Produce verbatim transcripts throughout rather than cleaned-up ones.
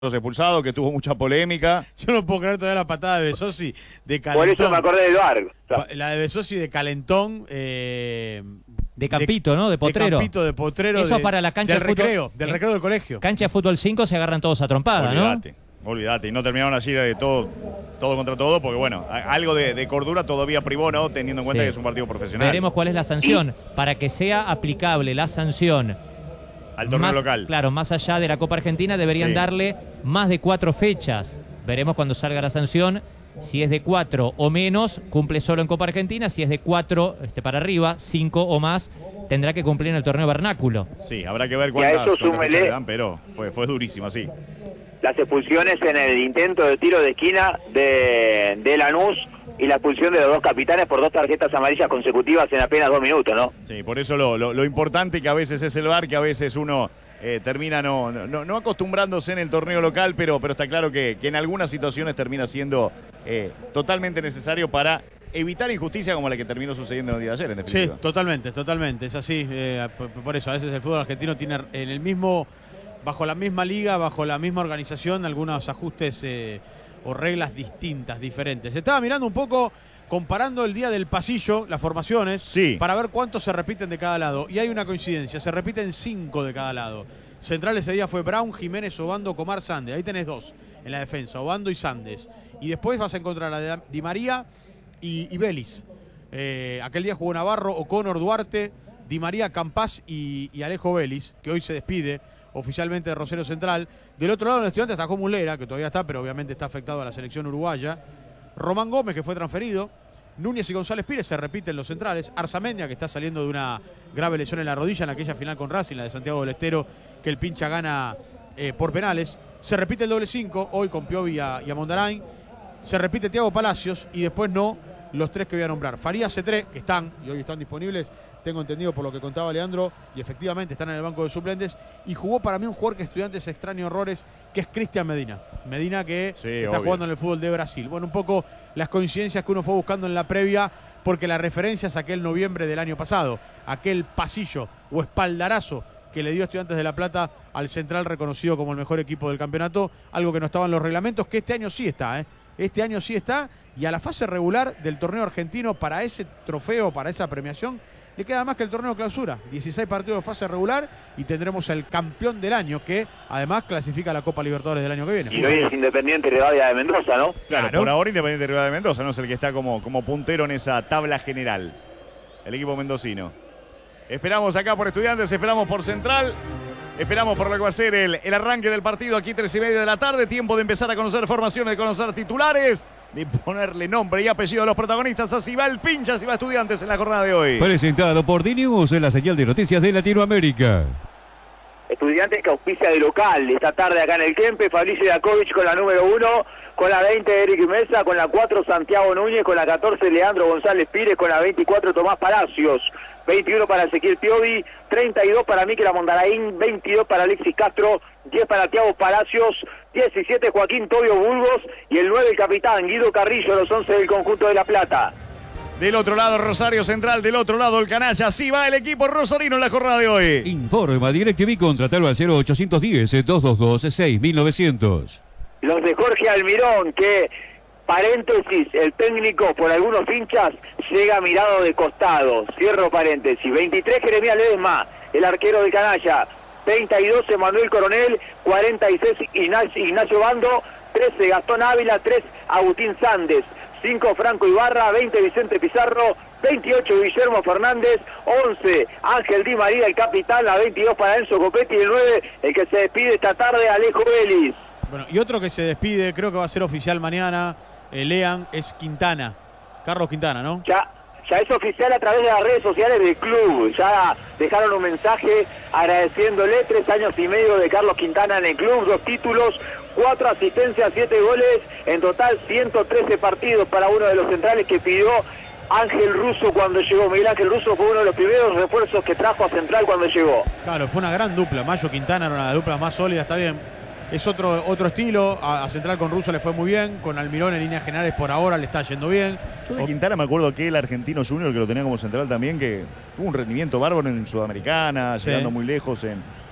expulsado, que tuvo mucha polémica. Yo no puedo creer todavía la patada de Besosi de Por calentón. eso me acordé del V A R. La de Besosi de calentón. Eh, de Campito, ¿no? De Potrero. De Campito, de Potrero. Eso de, para la cancha del de fútbol. recreo, del ¿Eh? recreo del colegio. Cancha de fútbol cinco se agarran todos a trompada, Olvídate, ¿no? olvídate. Y no terminaron así de todo, todo contra todo, porque bueno, algo de, de cordura todavía privó, ¿no? Teniendo en cuenta Sí. que es un partido profesional. Veremos cuál es la sanción. Para que sea aplicable la sanción Al torneo más, local. Claro, más allá de la Copa Argentina, deberían Sí. darle más de cuatro fechas. Veremos cuando salga la sanción. Si es de cuatro o menos, cumple solo en Copa Argentina. Si es de cuatro este, para arriba, cinco o más, tendrá que cumplir en el torneo vernáculo. Sí, habrá que ver Y a cuántas, eso cuántas súmele- fechas le dan, pero fue, fue durísimo, sí. Las expulsiones en el intento de tiro de esquina de, de Lanús y la expulsión de los dos capitanes por dos tarjetas amarillas consecutivas en apenas dos minutos, ¿no? Sí, por eso lo, lo, lo importante que a veces es el V A R, que a veces uno eh, termina no, no, no acostumbrándose en el torneo local, pero, pero está claro que, que en algunas situaciones termina siendo eh, totalmente necesario para evitar injusticia como la que terminó sucediendo el día de ayer, en Sí, definitiva. totalmente, totalmente. Es así. Eh, por, por eso, a veces el fútbol argentino tiene en el mismo, bajo la misma liga, bajo la misma organización, algunos ajustes eh, o reglas distintas, diferentes. Estaba mirando un poco, comparando el día del pasillo, las formaciones, Sí. para ver cuántos se repiten de cada lado. Y hay una coincidencia, se repiten cinco de cada lado. Central ese día fue Brown, Jiménez, Obando, Comar, Sandes. Ahí tenés dos en la defensa, Obando y Sandes. Y después vas a encontrar a de Di María y, y Vélez. Eh, aquel día jugó Navarro, O'Connor, Duarte, Di María, Campás y, y Alejo Vélez, que hoy se despide oficialmente de Rosario Central. Del otro lado, en el Estudiantes está Mulera, que todavía está, pero obviamente está afectado a la selección uruguaya. Román Gómez, que fue transferido. Núñez y González Pires se repiten los centrales. Arzamendia, que está saliendo de una grave lesión en la rodilla en aquella final con Racing, la de Santiago del Estero, que el pincha gana eh, por penales. Se repite el doble cinco, hoy con Piovi y a, y a Mondarain. Se repite Thiago Palacios y después no los tres que voy a nombrar. Farías, Cetré, que están y hoy están disponibles, tengo entendido por lo que contaba Leandro, y efectivamente están en el banco de suplentes. Y jugó para mí un jugador que Estudiantes extraño errores, que es Cristian Medina. Medina que Sí, está obvio. jugando en el fútbol de Brasil. Bueno, un poco las coincidencias que uno fue buscando en la previa, porque la referencia es aquel noviembre del año pasado, aquel pasillo o espaldarazo que le dio Estudiantes de La Plata al Central, reconocido como el mejor equipo del campeonato, algo que no estaba en los reglamentos, que este año sí está, ¿eh? Este año sí está, y a la fase regular del torneo argentino, para ese trofeo, para esa premiación, le queda más que el torneo clausura. dieciséis partidos de fase regular y tendremos el campeón del año, que además clasifica a la Copa Libertadores del año que viene. Y hoy es Independiente Rivadavia de Mendoza, ¿no? Claro, Claro. por ahora Independiente Rivadavia de Mendoza, no es el que está como, como puntero en esa tabla general. El equipo mendocino. Esperamos acá por Estudiantes, esperamos por Central, esperamos por lo que va a ser el, el arranque del partido aquí tres y media de la tarde. Tiempo de empezar a conocer formaciones, de conocer titulares, de ponerle nombre y apellido a los protagonistas. Así va el pincha, así va Estudiantes en la jornada de hoy. Presentado por D-News en la señal de noticias de Latinoamérica. Estudiantes que auspicia de local esta tarde acá en el Kempe. Fabricio Iakovich con la número uno, con la veinte Eric Mesa, con la cuatro Santiago Núñez, con la catorce Leandro González Pires, con la veinticuatro Tomás Palacios, veintiuno para Ezequiel Piovi, treinta y dos para Miquel Mondarain, veintidós para Alexis Castro, diez para Thiago Palacios, diecisiete Joaquín Tobio Burgos y el nueve el capitán Guido Carrillo, los once del conjunto de La Plata. Del otro lado Rosario Central, del otro lado el Canalla. Así va el equipo rosarino en la jornada de hoy. Informa DirecTV, contratalo al cero ochocientos diez, doscientos veintidós, seis mil novecientos. Los de Jorge Almirón, que, paréntesis, el técnico por algunos hinchas llega mirado de costado. Cierro paréntesis. veintitrés Jeremías Ledesma, el arquero de Canalla. treinta y dos Emanuel Coronel, cuarenta y seis Ignacio, Ignacio Bando, trece Gastón Ávila, tres Agustín Sandes, cinco Franco Ibarra, veinte Vicente Pizarro, veintiocho Guillermo Fernández, once Ángel Di María, el capitán, la veintidós para Enzo Copetti, y el nueve el que se despide esta tarde, Alejo Vélez. Bueno, y otro que se despide, creo que va a ser oficial mañana, eh, Lean, es Quintana. Carlos Quintana, ¿no? Ya, ya es oficial a través de las redes sociales del club. Ya dejaron un mensaje agradeciéndole tres años y medio de Carlos Quintana en el club, dos títulos, cuatro asistencias, siete goles, en total ciento trece partidos para uno de los centrales que pidió Ángel Russo cuando llegó. Miguel Ángel Russo fue uno de los primeros refuerzos que trajo a Central cuando llegó. Claro, fue una gran dupla. Mayo Quintana era una de las duplas más sólidas, está bien. Es otro, otro estilo. A, a Central con Russo le fue muy bien. Con Almirón en líneas generales por ahora le está yendo bien. Yo de Quintana me acuerdo que el argentino Junior, que lo tenía como central también, que tuvo un rendimiento bárbaro en Sudamericana, Sí. llegando muy lejos en,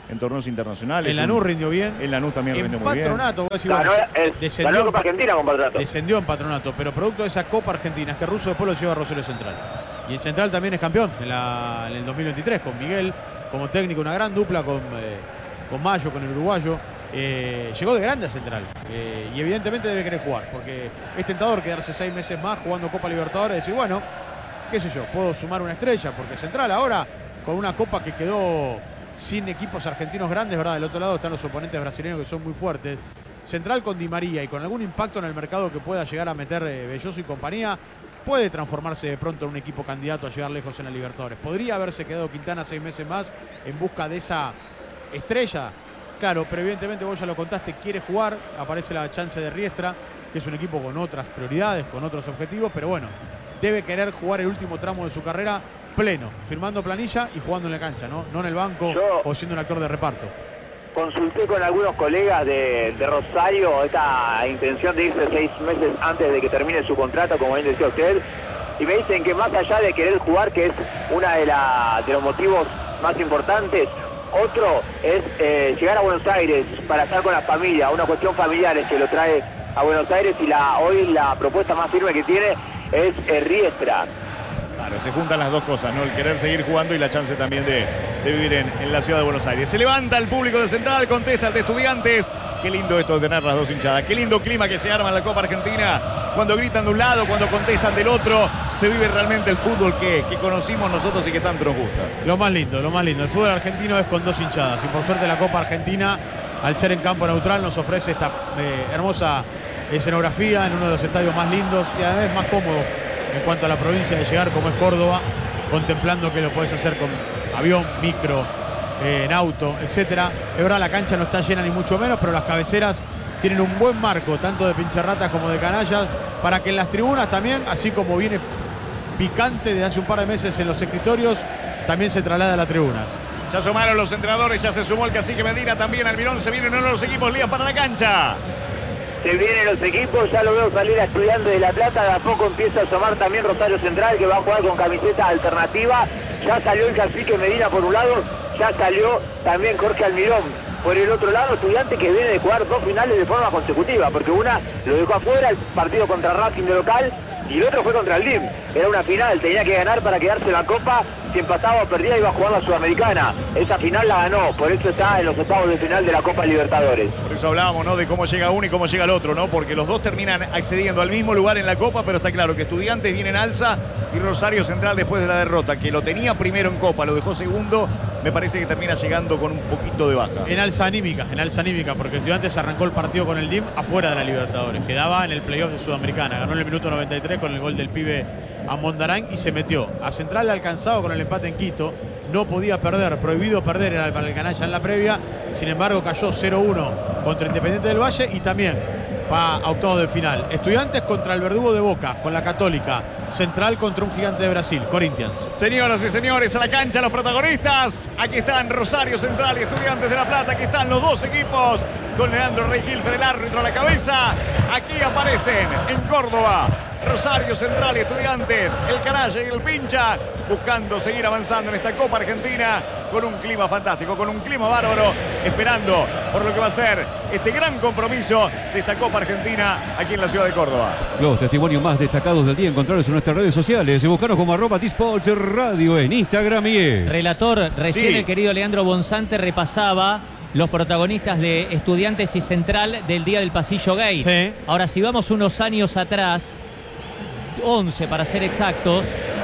en torneos internacionales. En Lanús rindió bien. En Lanús también en rindió muy bien. Patronato, voy a decir, Ganó, bueno, el, descendió, ganó en, Copa Argentina con Patronato. descendió en Patronato, pero producto de esa Copa Argentina, es que Russo después lo lleva a Rosario Central. Y el Central también es campeón en, la, en el dos mil veintitrés, con Miguel como técnico, una gran dupla con, eh, con Mayo, con el uruguayo. Eh, llegó de grande a Central eh, y evidentemente debe querer jugar, porque es tentador quedarse seis meses más jugando Copa Libertadores y decir, bueno, qué sé yo, puedo sumar una estrella, porque Central ahora, con una Copa que quedó sin equipos argentinos grandes, ¿verdad? Del otro lado están los oponentes brasileños que son muy fuertes. Central con Di María y con algún impacto en el mercado que pueda llegar a meter eh, Belloso y compañía, puede transformarse de pronto en un equipo candidato a llegar lejos en la Libertadores. Podría haberse quedado Quintana seis meses más en busca de esa estrella. Claro, pero evidentemente vos ya lo contaste, quiere jugar, aparece la chance de Riestra, que es un equipo con otras prioridades, con otros objetivos, pero bueno, debe querer jugar el último tramo de su carrera pleno, firmando planilla y jugando en la cancha, ¿no? No en el banco Yo o siendo un actor de reparto. Consulté con algunos colegas de, de Rosario esta intención de irse seis meses antes de que termine su contrato, como bien decía usted, y me dicen que más allá de querer jugar, que es uno de, la, de los motivos más importantes, otro es eh, llegar a Buenos Aires para estar con la familia, una cuestión familiar es que lo trae a Buenos Aires, y la, hoy la propuesta más firme que tiene es eh, Riestra. Claro, se juntan las dos cosas, ¿no? El querer seguir jugando y la chance también de, de vivir en, en la ciudad de Buenos Aires. Se levanta el público de Central, contesta el de Estudiantes. Qué lindo esto de tener las dos hinchadas. Qué lindo clima que se arma en la Copa Argentina. Cuando gritan de un lado, cuando contestan del otro, se vive realmente el fútbol que, que conocimos nosotros y que tanto nos gusta. Lo más lindo, lo más lindo. El fútbol argentino es con dos hinchadas. Y por suerte la Copa Argentina, al ser en campo neutral, nos ofrece esta eh, hermosa escenografía en uno de los estadios más lindos y además más cómodo en cuanto a la provincia de llegar, como es Córdoba, contemplando que lo podés hacer con avión, micro, eh, en auto, etcétera. Es verdad, la cancha no está llena ni mucho menos, pero las cabeceras tienen un buen marco, tanto de pincharratas como de canallas, para que en las tribunas también, así como viene picante desde hace un par de meses en los escritorios, también se traslada a las tribunas. Ya asomaron los entrenadores, ya se sumó el Cacique Medina, también Almirón, se vienen uno de los equipos, lías para la cancha. Se vienen los equipos, ya lo veo salir a Estudiantes de La Plata, de a poco empieza a asomar también Rosario Central, que va a jugar con camiseta alternativa. Ya salió el Cacique Medina por un lado, ya salió también Jorge Almirón por el otro lado. Estudiantes que viene de jugar dos finales de forma consecutiva, porque una lo dejó afuera, el partido contra Racing de local, y el otro fue contra el D I M. Era una final, tenía que ganar para quedarse en la Copa. Si empataba o perdía, iba a jugar la Sudamericana. Esa final la ganó, por eso está en los octavos de final de la Copa Libertadores. Por eso hablábamos, ¿no?, de cómo llega uno y cómo llega el otro, ¿no? Porque los dos terminan accediendo al mismo lugar en la Copa, pero está claro que Estudiantes viene en alza y Rosario Central, después de la derrota, que lo tenía primero en Copa, lo dejó segundo, me parece que termina llegando con un poquito de baja. En alza anímica, en alza anímica, porque Estudiantes arrancó el partido con el D I M afuera de la Libertadores. Quedaba en el playoff de Sudamericana. Ganó en el minuto noventa y tres con el gol del pibe a Mondarán y se metió. A Central le alcanzado con el empate en Quito. No podía perder, prohibido perder era para el canalla en la previa. Sin embargo, cayó cero uno contra Independiente del Valle y también va a octavos de final. Estudiantes contra el verdugo de Boca, con la Católica. Central contra un gigante de Brasil, Corinthians. Señoras y señores, a la cancha los protagonistas. Aquí están Rosario Central y Estudiantes de La Plata. Aquí están los dos equipos con Leandro Rey Gilfer, el árbitro a la cabeza. Aquí aparecen en Córdoba Rosario Central y Estudiantes, el canalla y el pincha, buscando seguir avanzando en esta Copa Argentina con un clima fantástico, con un clima bárbaro, esperando por lo que va a ser este gran compromiso de esta Copa Argentina aquí en la ciudad de Córdoba. Los testimonios más destacados del día encontrarlos en nuestras redes sociales. Buscaros como arroba T-Sports Radio en Instagram y es. Relator, recién Sí. el querido Leandro Bonzante repasaba los protagonistas de Estudiantes y Central del día del Pasillo Gay. Sí. Ahora, si vamos unos años atrás, once para ser exactos,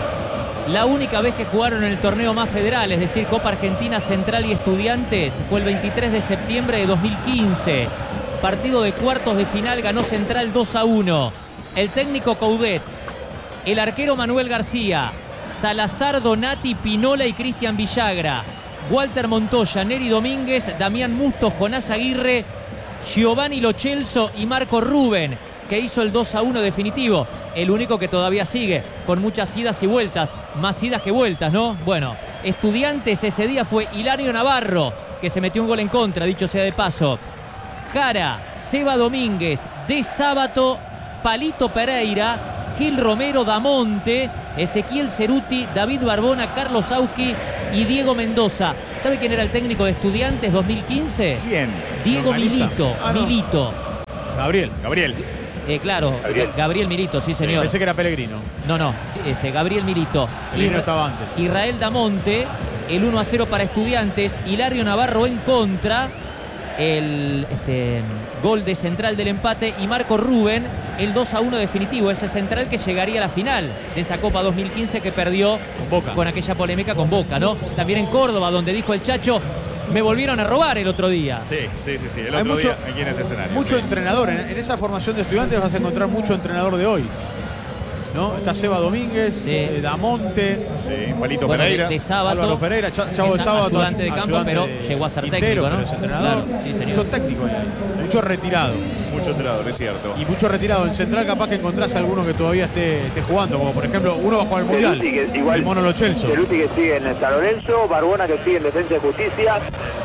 la única vez que jugaron en el torneo más federal, es decir, Copa Argentina, Central y Estudiantes, fue el veintitrés de septiembre de dos mil quince. Partido de cuartos de final, ganó Central dos a uno. El técnico Coudet, el arquero Manuel García, Salazar, Donati, Pinola y Cristian Villagra, Walter Montoya, Neri Domínguez, Damián Musto, Jonás Aguirre, Giovanni Lo Celso y Marco Rubén, que hizo el dos a uno definitivo, el único que todavía sigue, con muchas idas y vueltas, más idas que vueltas, ¿no? Bueno, Estudiantes ese día fue Hilario Navarro, que se metió un gol en contra, dicho sea de paso, Jara, Seba Domínguez, De Sábato, Palito Pereira, Gil Romero, Damonte, Ezequiel Ceruti, David Barbona, Carlos Auski y Diego Mendoza. ¿Sabe quién era el técnico de Estudiantes dos mil quince? ¿Quién? Diego Organiza. Milito. Ah, no. Milito. Gabriel. Gabriel. Eh, claro, Gabriel. Gabriel Milito, sí señor. Pensé que era Pellegrino. No, no, este, Gabriel Milito. Pellegrino Isra- estaba antes. Israel Damonte, el uno a cero para Estudiantes. Hilario Navarro en contra. El este, gol de Central del empate. Y Marco Rubén, el dos a uno definitivo. Ese Central que llegaría a la final de esa Copa dos mil quince que perdió Con Boca. con aquella polémica con Boca, ¿no? También en Córdoba, donde dijo el Chacho, me volvieron a robar el otro día. Sí, sí, sí, sí. El Hay otro mucho- día aquí en este escenario. Mucho sí. entrenador. En, en esa formación de Estudiantes vas a encontrar mucho entrenador de hoy. ¿No? Está Seba Domínguez, Sí. eh, Damonte, Sí, Palito Bueno, de, Pereira. de sábado. Álvaro Pereira, Cha- Chavo de Es Sábado. ayudante de campo, pero llegó a ser Quintero, técnico, ¿no? pero es entrenador. Claro, sí, señor. Mucho técnico hay, mucho retirado. Mucho entrenador, es cierto. Y mucho retirado. En Central capaz que encontrás alguno que todavía esté, esté jugando, como por ejemplo uno va a jugar el Mundial, Celuti, que es igual- el Mono Lo Celso. Celuti que sigue en el San Lorenzo, Barbona que sigue en Defensa y Justicia.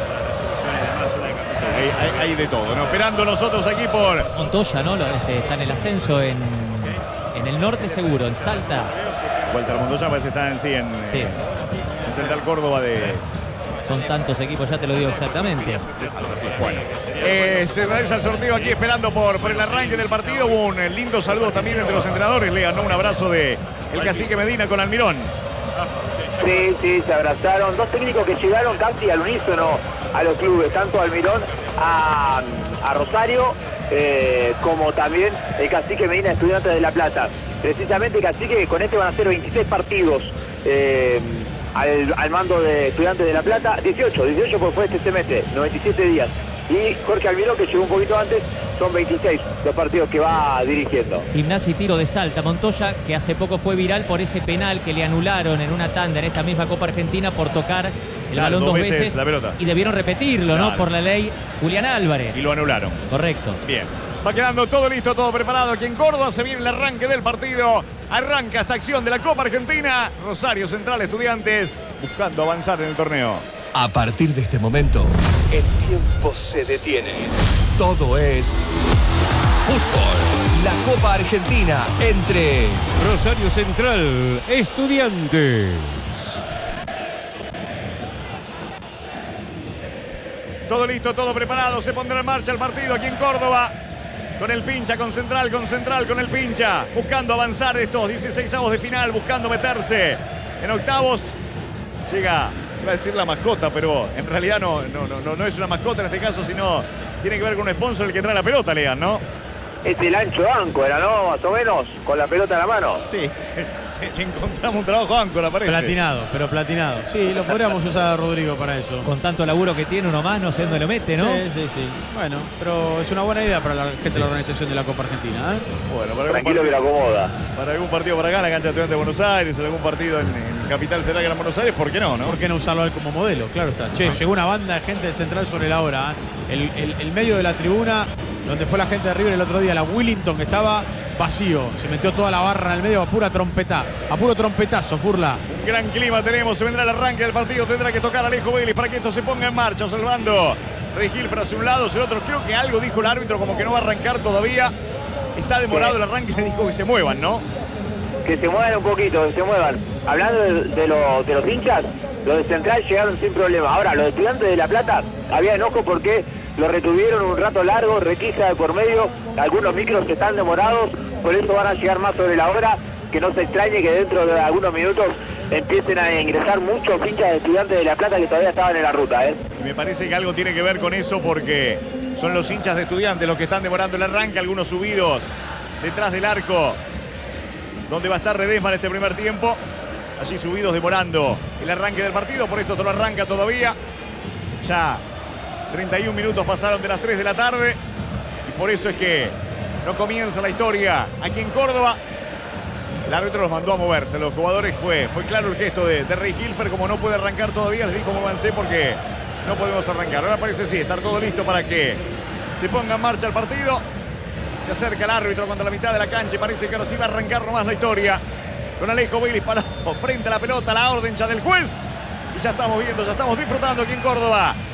Sí, hay, hay- hay de todo, ¿no? Esperando nosotros aquí por... Montoya, ¿no? Lo- este, está en el ascenso en, en el norte seguro, en Salta. Walter Montoya parece que está en, sí, en, Sí. eh, en Central Córdoba de, Son tantos equipos, ya te lo digo exactamente. de Salta, sí. Bueno, eh, se realiza el sorteo aquí esperando por, por el arranque del partido. Hubo un eh, lindo saludo también entre los entrenadores. Le ganó un abrazo de el cacique Medina con Almirón. Sí, sí, se abrazaron. Dos técnicos que llegaron casi al unísono a los clubes, tanto Almirón a, a Rosario, eh, como también el cacique Medina, Estudiantes de La Plata. Precisamente Cacique, que con este van a ser veintiséis partidos eh, al, al mando de Estudiantes de La Plata. dieciocho, dieciocho porque fue este semestre, noventa y siete días. Y Jorge Almirón, que llegó un poquito antes, son veintiséis los partidos que va dirigiendo. Gimnasia y Tiro de Salta. Montoya, que hace poco fue viral por ese penal que le anularon en una tanda en esta misma Copa Argentina por tocar el Claro, balón dos dos veces veces. la pelota. Y debieron repetirlo, ¿no? Claro. Por la ley Julián Álvarez. Y lo anularon. Correcto. Bien. Va quedando todo listo, todo preparado. Aquí en Córdoba se viene el arranque del partido. Arranca esta acción de la Copa Argentina. Rosario Central Estudiantes buscando avanzar en el torneo. A partir de este momento, el tiempo se detiene. Todo es fútbol. La Copa Argentina entre Rosario Central, Estudiantes. Todo listo, todo preparado. Se pondrá en marcha el partido aquí en Córdoba. Con el pincha, con Central, con Central, con el pincha. Buscando avanzar estos dieciséis avos de final. Buscando meterse en octavos. Llega, iba a decir la mascota, pero en realidad no, no, no, no es una mascota en este caso, sino tiene que ver con un sponsor el que trae la pelota, Lean, ¿no? Es el ancho banco, era, ¿no? Más o menos, con la pelota en la mano. Sí, le encontramos un trabajo áncora, parece. Platinado, pero platinado. Sí, lo podríamos usar a Rodrigo para eso. Con tanto laburo que tiene uno más, no sé dónde lo mete, ¿no? Sí, sí, sí. Bueno, pero es una buena idea para la gente de la organización de la Copa Argentina, ¿eh? Bueno, para algún, Tranquilo que lo partido, acomoda. para algún partido por acá en la cancha de Estudiantes de Buenos Aires, en algún partido en, en Capital Federal Gran Buenos Aires, ¿por qué no, no? ¿Por qué no usarlo a él como modelo? Claro está. Che, llegó una banda de gente del Central sobre la hora. ¿eh? El, el- el medio de la tribuna, donde fue la gente de River el otro día, la Willington, que estaba vacío. Se metió toda la barra en el medio a pura trompeta. A puro trompetazo, Furla. Un gran clima tenemos, se vendrá el arranque del partido, tendrá que tocar Alejo Vélez para que esto se ponga en marcha, salvando Rey Gilfra hacia un lado, hacia el otro. Creo que algo dijo el árbitro, como que no va a arrancar todavía. Está demorado el arranque, le dijo que se muevan, ¿no? Que se muevan un poquito, que se muevan. Hablando de, de, lo- de los hinchas, los de Central llegaron sin problema. Ahora, los Estudiantes de La Plata, había enojo porque lo retuvieron un rato largo, requisa de por medio, algunos micros que están demorados, por eso van a llegar más sobre la hora. Que no se extrañe que dentro de algunos minutos empiecen a ingresar muchos hinchas de Estudiantes de La Plata que todavía estaban en la ruta, ¿eh? Y me parece que algo tiene que ver con eso porque son los hinchas de Estudiantes los que están demorando el arranque, algunos subidos detrás del arco, donde va a estar Redesma en este primer tiempo. Allí subidos demorando el arranque del partido, por esto no arranca todavía. Ya treinta y un minutos pasaron de las tres de la tarde y por eso es que no comienza la historia aquí en Córdoba. El árbitro los mandó a moverse, los jugadores fue, fue claro el gesto de, de Rey Gilfer, como no puede arrancar todavía, les dijo móvanse porque no podemos arrancar. Ahora parece sí, estar todo listo para que se ponga en marcha el partido. Se acerca el árbitro contra la mitad de la cancha y parece que ahora sí va a arrancar nomás la historia. Con Alejo Vélez parado frente a la pelota, la orden ya del juez. Y ya estamos viendo, ya estamos disfrutando aquí en Córdoba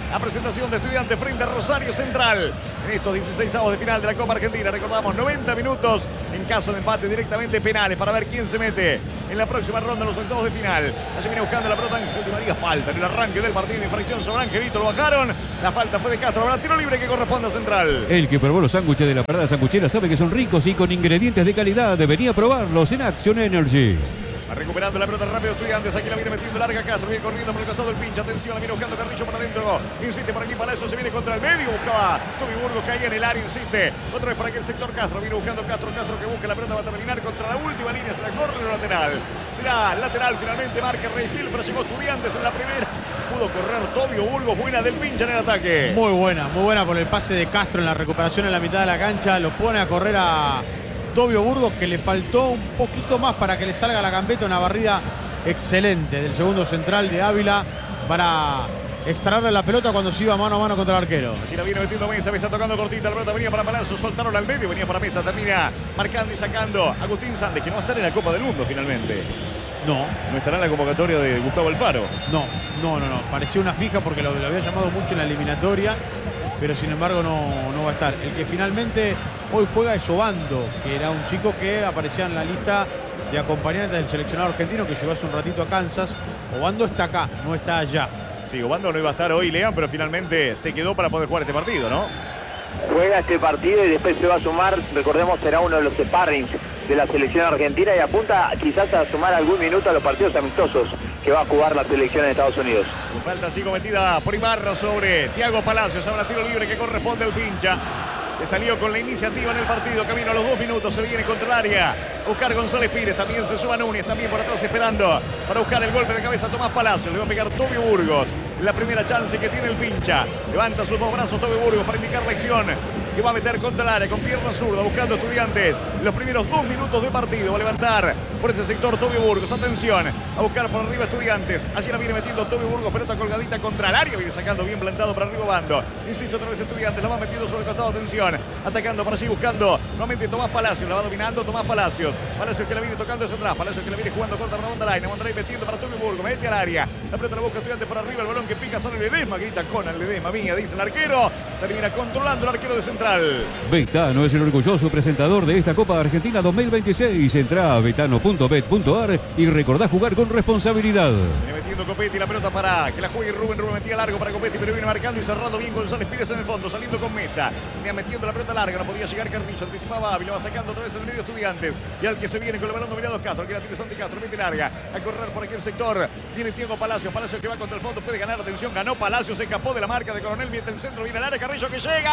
La presentación de Estudiantes frente a Rosario Central en estos dieciseisavos de final de la Copa Argentina. Recordamos, noventa minutos en caso de empate, directamente penales para ver quién se mete en la próxima ronda en los octavos de final. Allí viene buscando la pelota Ángel Di María. Falta en el arranque del partido. Infracción sobre Angelito. Lo bajaron. La falta fue de Castro. Ahora tiro libre que corresponde a Central. El que probó los sándwiches de la parada sanguchera sabe que son ricos y con ingredientes de calidad. Venía a probarlos en Action Energy. Va recuperando la pelota rápido Estudiantes. Aquí la viene metiendo larga Castro. Viene corriendo por el costado del pinche. Atención, la viene buscando Carrillo para adentro. Insiste por aquí Palacio. Se viene contra el medio. Buscaba Tommy Burgos. Caía en el área. Insiste. Otra vez para aquí el sector Castro. Viene buscando Castro. Castro que busca la pelota. Va a terminar contra la última línea. Se la corre en el lateral. Será lateral finalmente. Marca Rey Gilfra. Llegó Estudiantes en la primera. Pudo correr Tommy Burgos. Buena del pinche en el ataque. Muy buena, muy buena por el pase de Castro en la recuperación en la mitad de la cancha. Lo pone a correr a Tobio Burgos, que le faltó un poquito más para que le salga la gambeta. Una barrida excelente del segundo central de Ávila para extraerle la pelota cuando se iba mano a mano contra el arquero. Así la viene metiendo Mesa, Mesa tocando cortita, la pelota venía para Palazzo, soltaron al medio, venía para Mesa, termina marcando y sacando Agustín Sandes, que no va a estar en la Copa del Mundo finalmente. No. No estará en la convocatoria de Gustavo Alfaro. No, no, no, no. Parecía una fija porque lo, lo había llamado mucho en la eliminatoria, pero sin embargo no, no va a estar. El que finalmente hoy juega es Obando, que era un chico que aparecía en la lista de acompañantes del seleccionado argentino que llegó hace un ratito a Kansas. Obando está acá, no está allá. Sí, Obando no iba a estar hoy, Lean, pero finalmente se quedó para poder jugar este partido, ¿no? Juega este partido y después se va a sumar, recordemos, será uno de los sparrings de la selección argentina y apunta quizás a sumar algún minuto a los partidos amistosos que va a jugar la selección de Estados Unidos. Falta así cometida por Ibarra sobre Thiago Palacios. Ahora tiro libre que corresponde al pincha, que salió con la iniciativa en el partido. Camino a los dos minutos, se viene contra el área a buscar González Pires, también se suma Núñez, también por atrás esperando para buscar el golpe de cabeza Tomás Palacios. Le va a pegar Tobio Burgos, la primera chance que tiene el pincha. Levanta sus dos brazos Tobio Burgos para indicar la acción que va a meter contra el área con pierna zurda, buscando Estudiantes. Los primeros dos minutos de partido va a levantar por ese sector Tobio Burgos. Atención, a buscar por arriba Estudiantes. Allí la viene metiendo Tobio Burgos, pelota colgadita contra el área, viene sacando bien plantado para arriba Bando. Insisto, otra vez Estudiantes, la va metiendo sobre el costado, atención, atacando para allí, buscando nuevamente Tomás Palacios, la va dominando Tomás Palacios. Palacios que la viene tocando hacia atrás, Palacios que la viene jugando contra Mondrain, Mondrain metiendo para Tobio Burgos, mete al área. La pelota la busca Estudiantes por arriba, el balón que pica sobre Ledesma, grita Conan Ledesma, mía, dice el arquero. Termina controlando el arquero de Central. Betano es el orgulloso presentador de esta Copa Argentina dos mil veintiséis. Entrá a betano punto bet punto ar y recordá jugar con responsabilidad. Viene metiendo Copetti la pelota para que la juegue Rubén. Rubén metía largo para Copetti, pero viene marcando y cerrando bien González Pires en el fondo, saliendo con Mesa. Viene metiendo la pelota larga, no podía llegar Carrillo, anticipaba Ávila, va sacando otra vez en el medio Estudiantes. Y al que se viene con el balón dominado Castro, que la tiene Santi Castro, mete larga, a correr por aquel sector. Viene Thiago Palacios, Palacios que va contra el fondo, puede ganar, atención, ganó Palacios, se escapó de la marca de Coronel, mete el centro, viene al área, Carrillo que llega.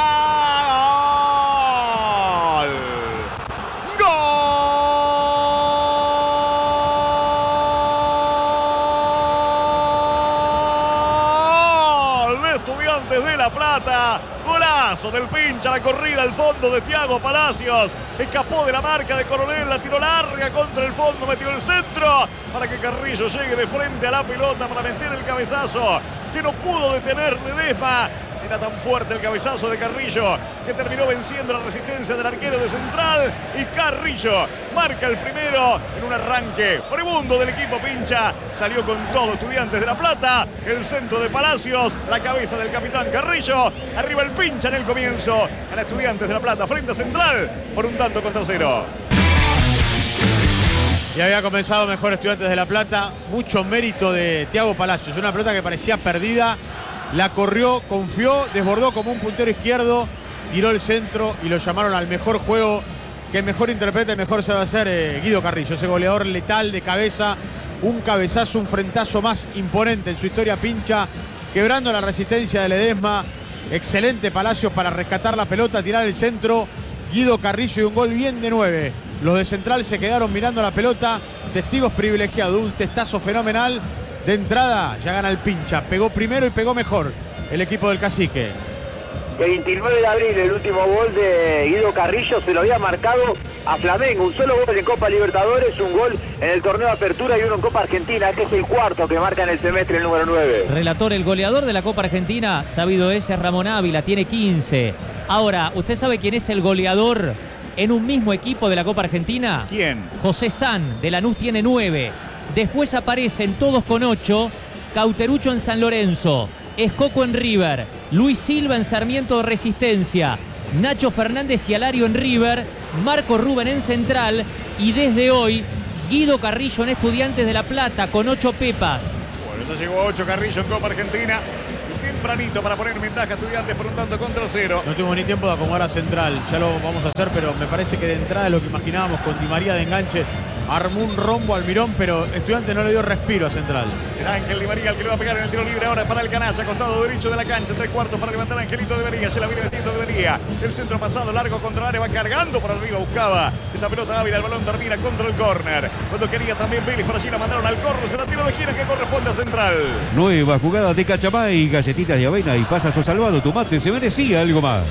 ¡Gol! ¡Gol! De Estudiantes de La Plata. Golazo del pincha, la corrida al fondo de Thiago Palacios. Escapó de la marca de Coronel, la tiró larga contra el fondo, metió el centro para que Carrillo llegue de frente a la pelota para meter el cabezazo que no pudo detener Ledesma. Era tan fuerte el cabezazo de Carrillo que terminó venciendo la resistencia del arquero de Central y Carrillo marca el primero en un arranque furibundo del equipo pincha. Salió con todo Estudiantes de La Plata, el centro de Palacios, la cabeza del capitán Carrillo, arriba el pincha en el comienzo. A Estudiantes de La Plata frente a Central por un tanto contra cero. Y había comenzado mejor Estudiantes de La Plata, mucho mérito de Thiago Palacios, una pelota que parecía perdida. La corrió, confió, desbordó como un puntero izquierdo, tiró el centro y lo llamaron al mejor juego, que el mejor interpreta y mejor se va a hacer eh, Guido Carrillo, ese goleador letal de cabeza, un cabezazo, un frentazo más imponente en su historia pincha, quebrando la resistencia de Ledesma. Excelente Palacios para rescatar la pelota, tirar el centro, Guido Carrillo y un gol bien de nueve. Los de Central se quedaron mirando la pelota, testigos privilegiados, un testazo fenomenal. De entrada ya gana el pincha, pegó primero y pegó mejor el equipo del Cacique. veintinueve de abril, el último gol de Guido Carrillo se lo había marcado a Flamengo. Un solo gol en Copa Libertadores, un gol en el torneo de apertura y uno en Copa Argentina. Este es el cuarto que marca en el semestre el número nueve. Relator, el goleador de la Copa Argentina, sabido es Ramón Ávila, tiene quince. Ahora, ¿usted sabe quién es el goleador en un mismo equipo de la Copa Argentina? ¿Quién? José San, de Lanús, tiene nueve. Después aparecen todos con ocho. Cauterucho en San Lorenzo, Escoco en River, Luis Silva en Sarmiento de Resistencia, Nacho Fernández y Alario en River, Marco Rubén en Central y desde hoy Guido Carrillo en Estudiantes de La Plata con ocho pepas. Bueno, ya llegó a ocho Carrillo en Copa Argentina. Y tempranito para poner en ventaja a Estudiantes por un tanto contra cero. No tuvimos ni tiempo de acomodar a Central, ya lo vamos a hacer, pero me parece que de entrada lo que imaginábamos con Di María de enganche, armó un rombo al Mirón, pero Estudiantes no le dio respiro a Central. Será Ángel Di María el que le va a pegar en el tiro libre ahora para el Canalla, costado derecho de la cancha, tres cuartos para levantar a Angelito Di María, se la viene vestiendo Di María, el centro pasado largo contra el área, va cargando por arriba, buscaba esa pelota Ávila, el balón termina contra el córner, cuando quería también Vélez, por allí la mandaron al córner, se la tiro de esquina que corresponde a Central. Nueva jugada de Cachamay, galletitas de avena y pasas o salvado tu mate, se merecía algo más.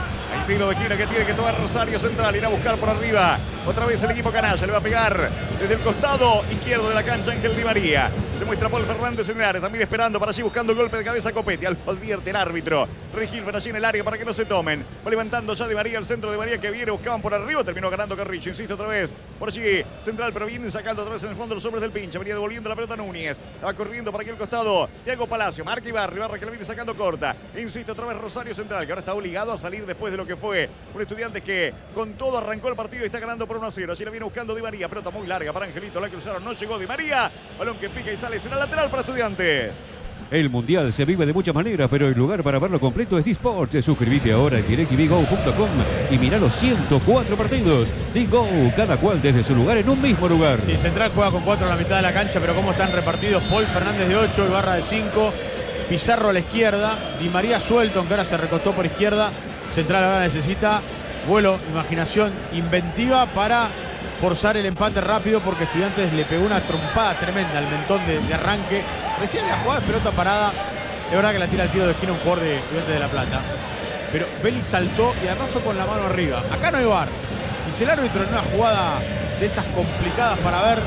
El tiro de esquina que tiene que tomar Rosario Central, irá a buscar por arriba. Otra vez el equipo Canalla, le va a pegar desde el costado izquierdo de la cancha Ángel Di María. Se muestra Paul Fernández en el área, también esperando para allí buscando el golpe de cabeza a Copetti. Lo advierte el árbitro. Regilfer allí en el área para que no se tomen. Va levantando ya Di María, el centro de María que viene, buscaban por arriba, terminó ganando Carrillo. Insisto otra vez, por allí Central, pero viene sacando otra vez en el fondo los hombres del pinche. Venía devolviendo la pelota Núñez. Va corriendo para aquel costado Thiago Palacio, marca Ibarra, Ibarra que la viene sacando corta. Insisto otra vez Rosario Central, que ahora está obligado a salir después de lo que fue un Estudiantes que con todo arrancó el partido y está ganando por uno a cero. Allí la viene buscando Di María, pelota muy larga para Angelito, la cruzaron, no llegó Di María. Balón que pica y sale, será lateral para Estudiantes. El Mundial se vive de muchas maneras, pero el lugar para verlo completo es Disports. Suscríbete ahora en direct t v go punto com y mirá los ciento cuatro partidos. Digo, cada cual desde su lugar en un mismo lugar. Sí, Central juega con cuatro a la mitad de la cancha, pero cómo están repartidos. Paul Fernández de ocho, Ibarra de cinco, Pizarro a la izquierda, Di María suelto, aunque ahora se recostó por izquierda. Central ahora necesita vuelo, imaginación, inventiva para forzar el empate rápido, porque Estudiantes le pegó una trompada tremenda al mentón de, de arranque. Recién la jugada de pelota parada, es verdad que la tira el tiro de esquina un jugador de Estudiantes de La Plata, pero Vélez saltó y además fue con la mano arriba. Acá no hay V A R. Y si el árbitro en una jugada de esas complicadas para ver,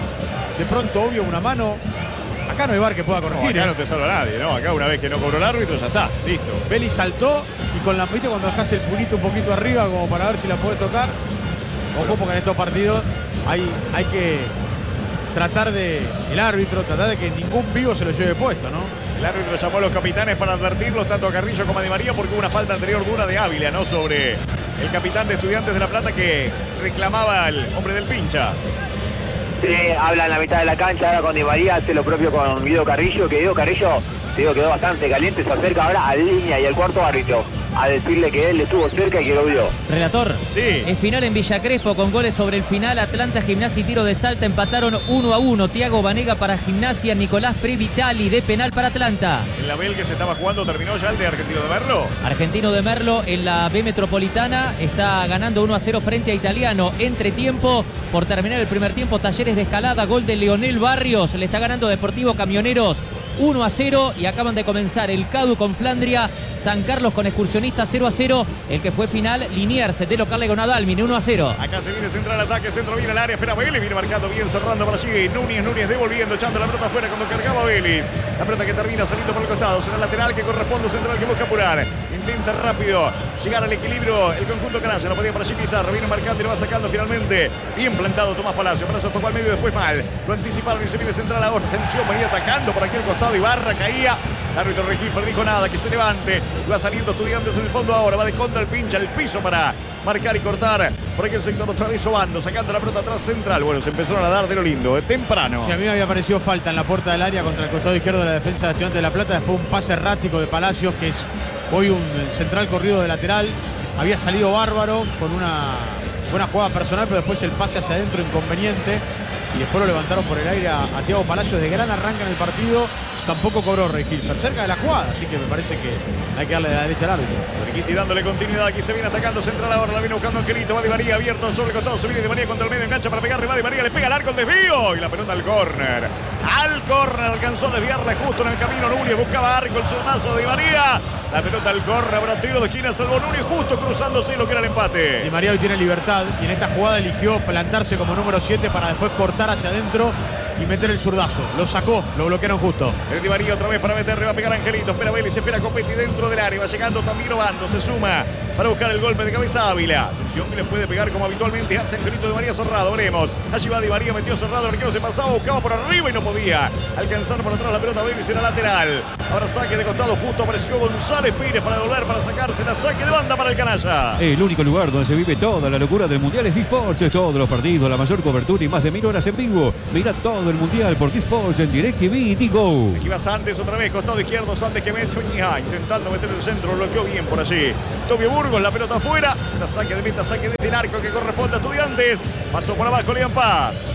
de pronto obvio una mano, acá no hay V A R que pueda corregir. No, acá ¿eh? no te salva nadie, ¿no? Acá una vez que no cobró el árbitro ya está, listo. Vélez saltó y con la, ¿viste cuando dejás el punito un poquito arriba como para ver si la puede tocar? Ojo, porque en estos partidos hay, hay que tratar de, el árbitro, tratar de que ningún vivo se lo lleve puesto, ¿no? El árbitro llamó a los capitanes para advertirlos, tanto a Carrillo como a Di María, porque hubo una falta anterior dura de Ávila, ¿no? Sobre el capitán de Estudiantes de La Plata que reclamaba al hombre del pincha. Sí, habla en la mitad de la cancha ahora con Di María, hace lo propio con Guido Carrillo, que Guido Carrillo, te digo, quedó bastante caliente, se acerca ahora a línea y al cuarto árbitro a decirle que él estuvo cerca y que lo vio. Relator, sí. Es final en Villa Crespo con goles sobre el final. Atlanta, Gimnasia y Tiro de Salta empataron uno a uno. Thiago Banega para Gimnasia, Nicolás Previtali de penal para Atlanta. En la B que se estaba jugando terminó ya el de Argentino de Merlo. Argentino de Merlo en la B Metropolitana está ganando uno a cero frente a Italiano. Entre tiempo, por terminar el primer tiempo, Talleres de Escalada, gol de Leonel Barrios. Le está ganando Deportivo Camioneros uno a cero y acaban de comenzar el Cadu con Flandria, San Carlos con Excursionista cero a cero, el que fue final Liniers de local le ganó a Dalmine uno a cero. Acá se viene central ataque, centro viene al área, espera Vélez, viene marcando bien, cerrando por allí, Núñez, Núñez devolviendo, echando la pelota afuera cuando cargaba Vélez. La pelota que termina saliendo por el costado, será lateral que corresponde central que busca apurar. Intenta rápido llegar al equilibrio el conjunto Canalla, no podía por allí Pizarro, viene marcando y lo va sacando finalmente. Bien plantado Tomás Palacio, Palacio tocó al medio después mal, lo anticiparon y se viene central ahora, atención, venía atacando por aquí al costado, Ibarra caía. El árbitro Regífer dijo nada, que se levante. Va saliendo Estudiantes en el fondo ahora. Va de contra el pincha, el piso para marcar y cortar. Por aquí el sector otra vez Obando, sacando la pelota atrás central. Bueno, se empezaron a dar de lo lindo, de temprano. Sí, a mí me había parecido falta en la puerta del área contra el costado izquierdo de la defensa de Estudiantes de La Plata. Después un pase errático de Palacios, que es hoy un central corrido de lateral. Había salido bárbaro con una buena jugada personal, pero después el pase hacia adentro inconveniente. Y después lo levantaron por el aire a, a Thiago Palacios de gran arranque en el partido. Tampoco cobró Rey Hilfer cerca de la jugada, así que me parece que hay que darle de la derecha al árbitro. Riquiti dándole continuidad, aquí se viene atacando central ahora, la viene buscando Angelito, va Di María abierto sobre el costado, se viene Di María contra el medio, engancha para pegarle, va Di María, le pega al arco, el desvío y la pelota al córner. Al córner, alcanzó a desviarla justo en el camino Núñez, buscaba arco, el solmazo de Di María. La pelota al córner, habrá tiro de esquina, salvó Núñez justo cruzándose lo que era el empate. Di María hoy tiene libertad y en esta jugada eligió plantarse como número siete para después cortar hacia adentro y meter el zurdazo. Lo sacó, lo bloquearon justo. El Di María otra vez para meterle, va a pegar Angelito, espera Vélez, espera Copetti dentro del área, va llegando también Obando, se suma para buscar el golpe de cabeza Ávila. Atención que le puede pegar como habitualmente hace Angelito Di María Cerrado, veremos. Allí va Di María, metió Cerrado, el arquero se pasaba, buscaba por arriba y no podía alcanzar por atrás la pelota Vélez en la lateral. Ahora saque de costado, justo apareció González Pires para devolver, para sacarse la saque de banda para el canalla. El único lugar donde se vive toda la locura del Mundial es Disports. Todos los partidos, la mayor cobertura y más de mil horas en vivo. Mira todo el Mundial por Disports en DirecTV y Digo. Aquí va Sandes otra vez, costado izquierdo, Sandes que mete Uñija, intentando meter el centro, bloqueó bien por allí. Tobio Burgos, la pelota afuera, se la saque de meta, saque desde el arco que corresponde a Estudiantes. Pasó por abajo Lian Paz.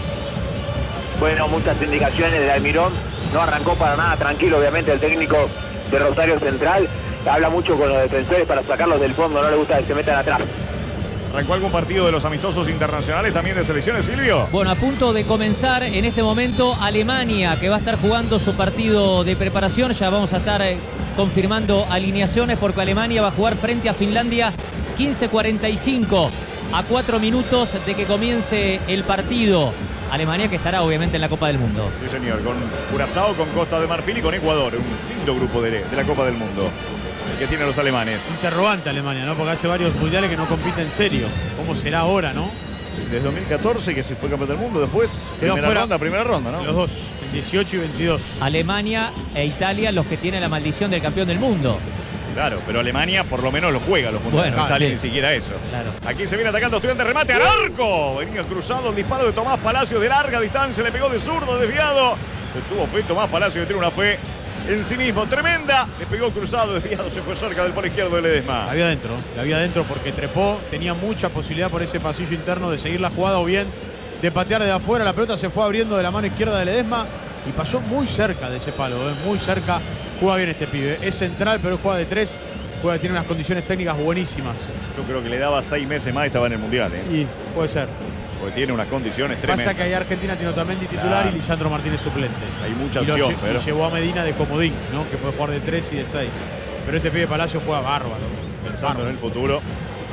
Bueno, muchas indicaciones del Almirón, no arrancó para nada tranquilo, obviamente el técnico de Rosario Central habla mucho con los defensores para sacarlos del fondo, no le gusta que se metan atrás. ¿Arrancó algún partido de los amistosos internacionales también de selecciones, Silvio? Bueno, a punto de comenzar en este momento Alemania, que va a estar jugando su partido de preparación. Ya vamos a estar eh, confirmando alineaciones porque Alemania va a jugar frente a Finlandia quince cuarenta y cinco, a cuatro minutos de que comience el partido. Alemania que estará obviamente en la Copa del Mundo. Sí, señor, con Curazao, con Costa de Marfil y con Ecuador. Un lindo grupo de, de la Copa del Mundo el que tienen los alemanes. Interrogante Alemania, ¿no? Porque hace varios mundiales que no compite en serio. ¿Cómo será ahora, no? Desde dos mil catorce que se fue campeón del mundo, después Quedó primera fuera ronda, primera ronda, ¿no? Los dos, el dieciocho y veintidós. Alemania e Italia los que tienen la maldición del campeón del mundo. Claro, pero Alemania por lo menos lo juega los mundiales. Bueno, no Italia sí. ni siquiera eso. Claro. Aquí se viene atacando Estudiantes, remate al arco. Venía cruzado el disparo de Tomás Palacio de larga distancia, le pegó de zurdo, desviado. Se tuvo fe Tomás Palacio, que tiene una fe en sí mismo tremenda. Le pegó cruzado, desviado, se fue cerca del palo izquierdo de Ledesma. La había adentro, la había adentro porque trepó, tenía mucha posibilidad por ese pasillo interno de seguir la jugada o bien de patear de afuera. La pelota se fue abriendo de la mano izquierda de Ledesma y pasó muy cerca de ese palo, ¿eh? Muy cerca. Juega bien este pibe, es central pero juega de tres. Juega, tiene unas condiciones técnicas buenísimas. Yo creo que le daba seis meses más y estaba en el Mundial, ¿eh? Y puede ser. Porque tiene unas condiciones tremendas. Pasa que ahí Argentina tiene Otamendi titular Claro. y Lisandro Martínez suplente. Hay mucha Y lo opción, lle- pero y llevó a Medina de comodín, ¿no? Que puede jugar de tres y de seis. Pero este pibe Palacio juega bárbaro. pensando Bárbaro. en el futuro.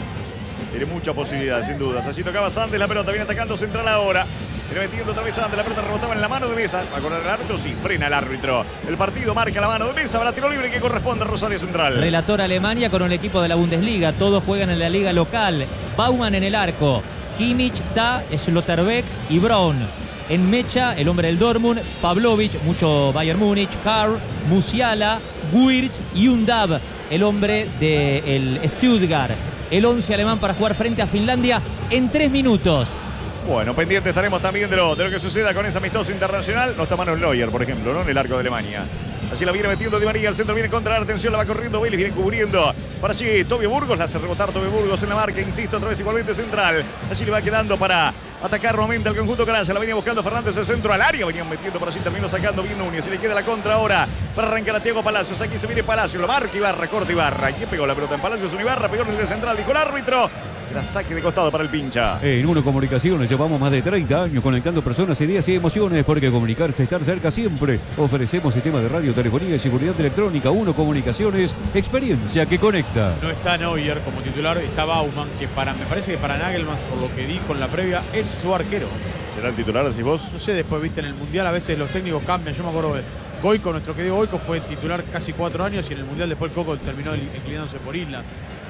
Tiene mucha posibilidad, sin dudas. Así tocaba Sandes, la pelota viene atacando central ahora. Viene metiendo otra vez Sandes, la pelota rebotaba en la mano de Mesa. Va a correr el árbitro, sí, frena el árbitro. El partido marca la mano de Mesa, para tiro libre que corresponde a Rosario Central. Relator Alemania con el equipo de la Bundesliga. Todos juegan en la liga local. Baumann en el arco. Kimmich, Ta, Schlotterbeck y Braun. En mecha, el hombre del Dortmund, Pavlovic, mucho Bayern Múnich, Karl, Musiala, Wirtz y Undav, el hombre del Stuttgart. El once alemán para jugar frente a Finlandia en tres minutos. Bueno, pendiente estaremos también de lo, de lo que suceda con ese amistoso internacional. No está Manuel Neuer, por ejemplo, ¿no? En el arco de Alemania. Así la viene metiendo Di María, el centro viene contra la atención, la va corriendo Vélez, viene cubriendo. Para allí Tobio Burgos, la hace rebotar Tobio Burgos en la marca, insisto, otra vez igualmente central. Así le va quedando para atacar nuevamente al conjunto canalla. La venía buscando Fernández, el centro al área, venían metiendo por allí, terminó sacando bien Núñez. Y le queda la contra ahora para arrancar a Thiago Palacios. Aquí se viene Palacios, lo marca Ibarra, corta Ibarra. ¿Quién pegó la pelota en Palacios? Un Ibarra, pegó en el de central, dijo el árbitro. Será saque de costado para el pincha. En Uno Comunicaciones llevamos más de treinta años conectando personas, ideas y emociones, porque comunicarse, estar cerca siempre. Ofrecemos sistemas de radio, telefonía y seguridad electrónica. Uno Comunicaciones, experiencia que conecta. No está Neuer como titular, está Baumann, que para, me parece que para Nagelman, por lo que dijo en la previa, es su arquero. ¿Será el titular, decís vos? No sé, después viste en el Mundial a veces los técnicos cambian. Yo me acuerdo de Goico, nuestro querido Goico, fue titular casi cuatro años y en el Mundial después el Coco terminó inclinándose por Islas.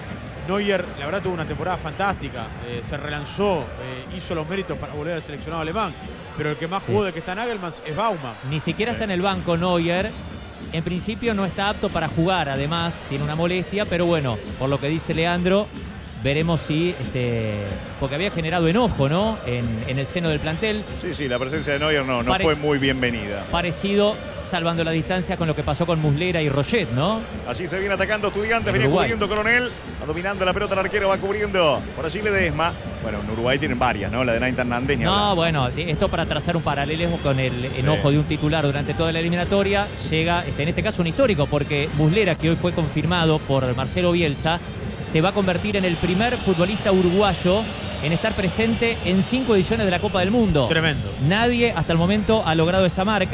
Neuer, la verdad, tuvo una temporada fantástica, eh, se relanzó, eh, hizo los méritos para volver al seleccionado alemán, pero el que más jugó Sí. de que está Nagelman es Baumann. Ni siquiera está en el banco Neuer. En principio no está apto para jugar, además tiene una molestia, pero bueno, por lo que dice Leandro, veremos si, este, porque había generado enojo, ¿no? En, en el seno del plantel, Sí, sí, la presencia de Neuer no, no Parece- fue muy bienvenida. parecido, salvando la distancia con lo que pasó con Muslera y Roget, ¿no? Allí se viene atacando Estudiantes, En viene Uruguay. cubriendo Coronel, va dominando la pelota el arquero, va cubriendo por allí Ledesma. Bueno, en Uruguay tienen varias, ¿no? La de Nain Hernández ni No, hablar. bueno, esto para trazar un paralelismo con el enojo Sí. de un titular durante toda la eliminatoria, llega, este, en este caso, un histórico, porque Muslera, que hoy fue confirmado por Marcelo Bielsa, se va a convertir en el primer futbolista uruguayo en estar presente en cinco ediciones de la Copa del Mundo. Tremendo. Nadie hasta el momento ha logrado esa marca.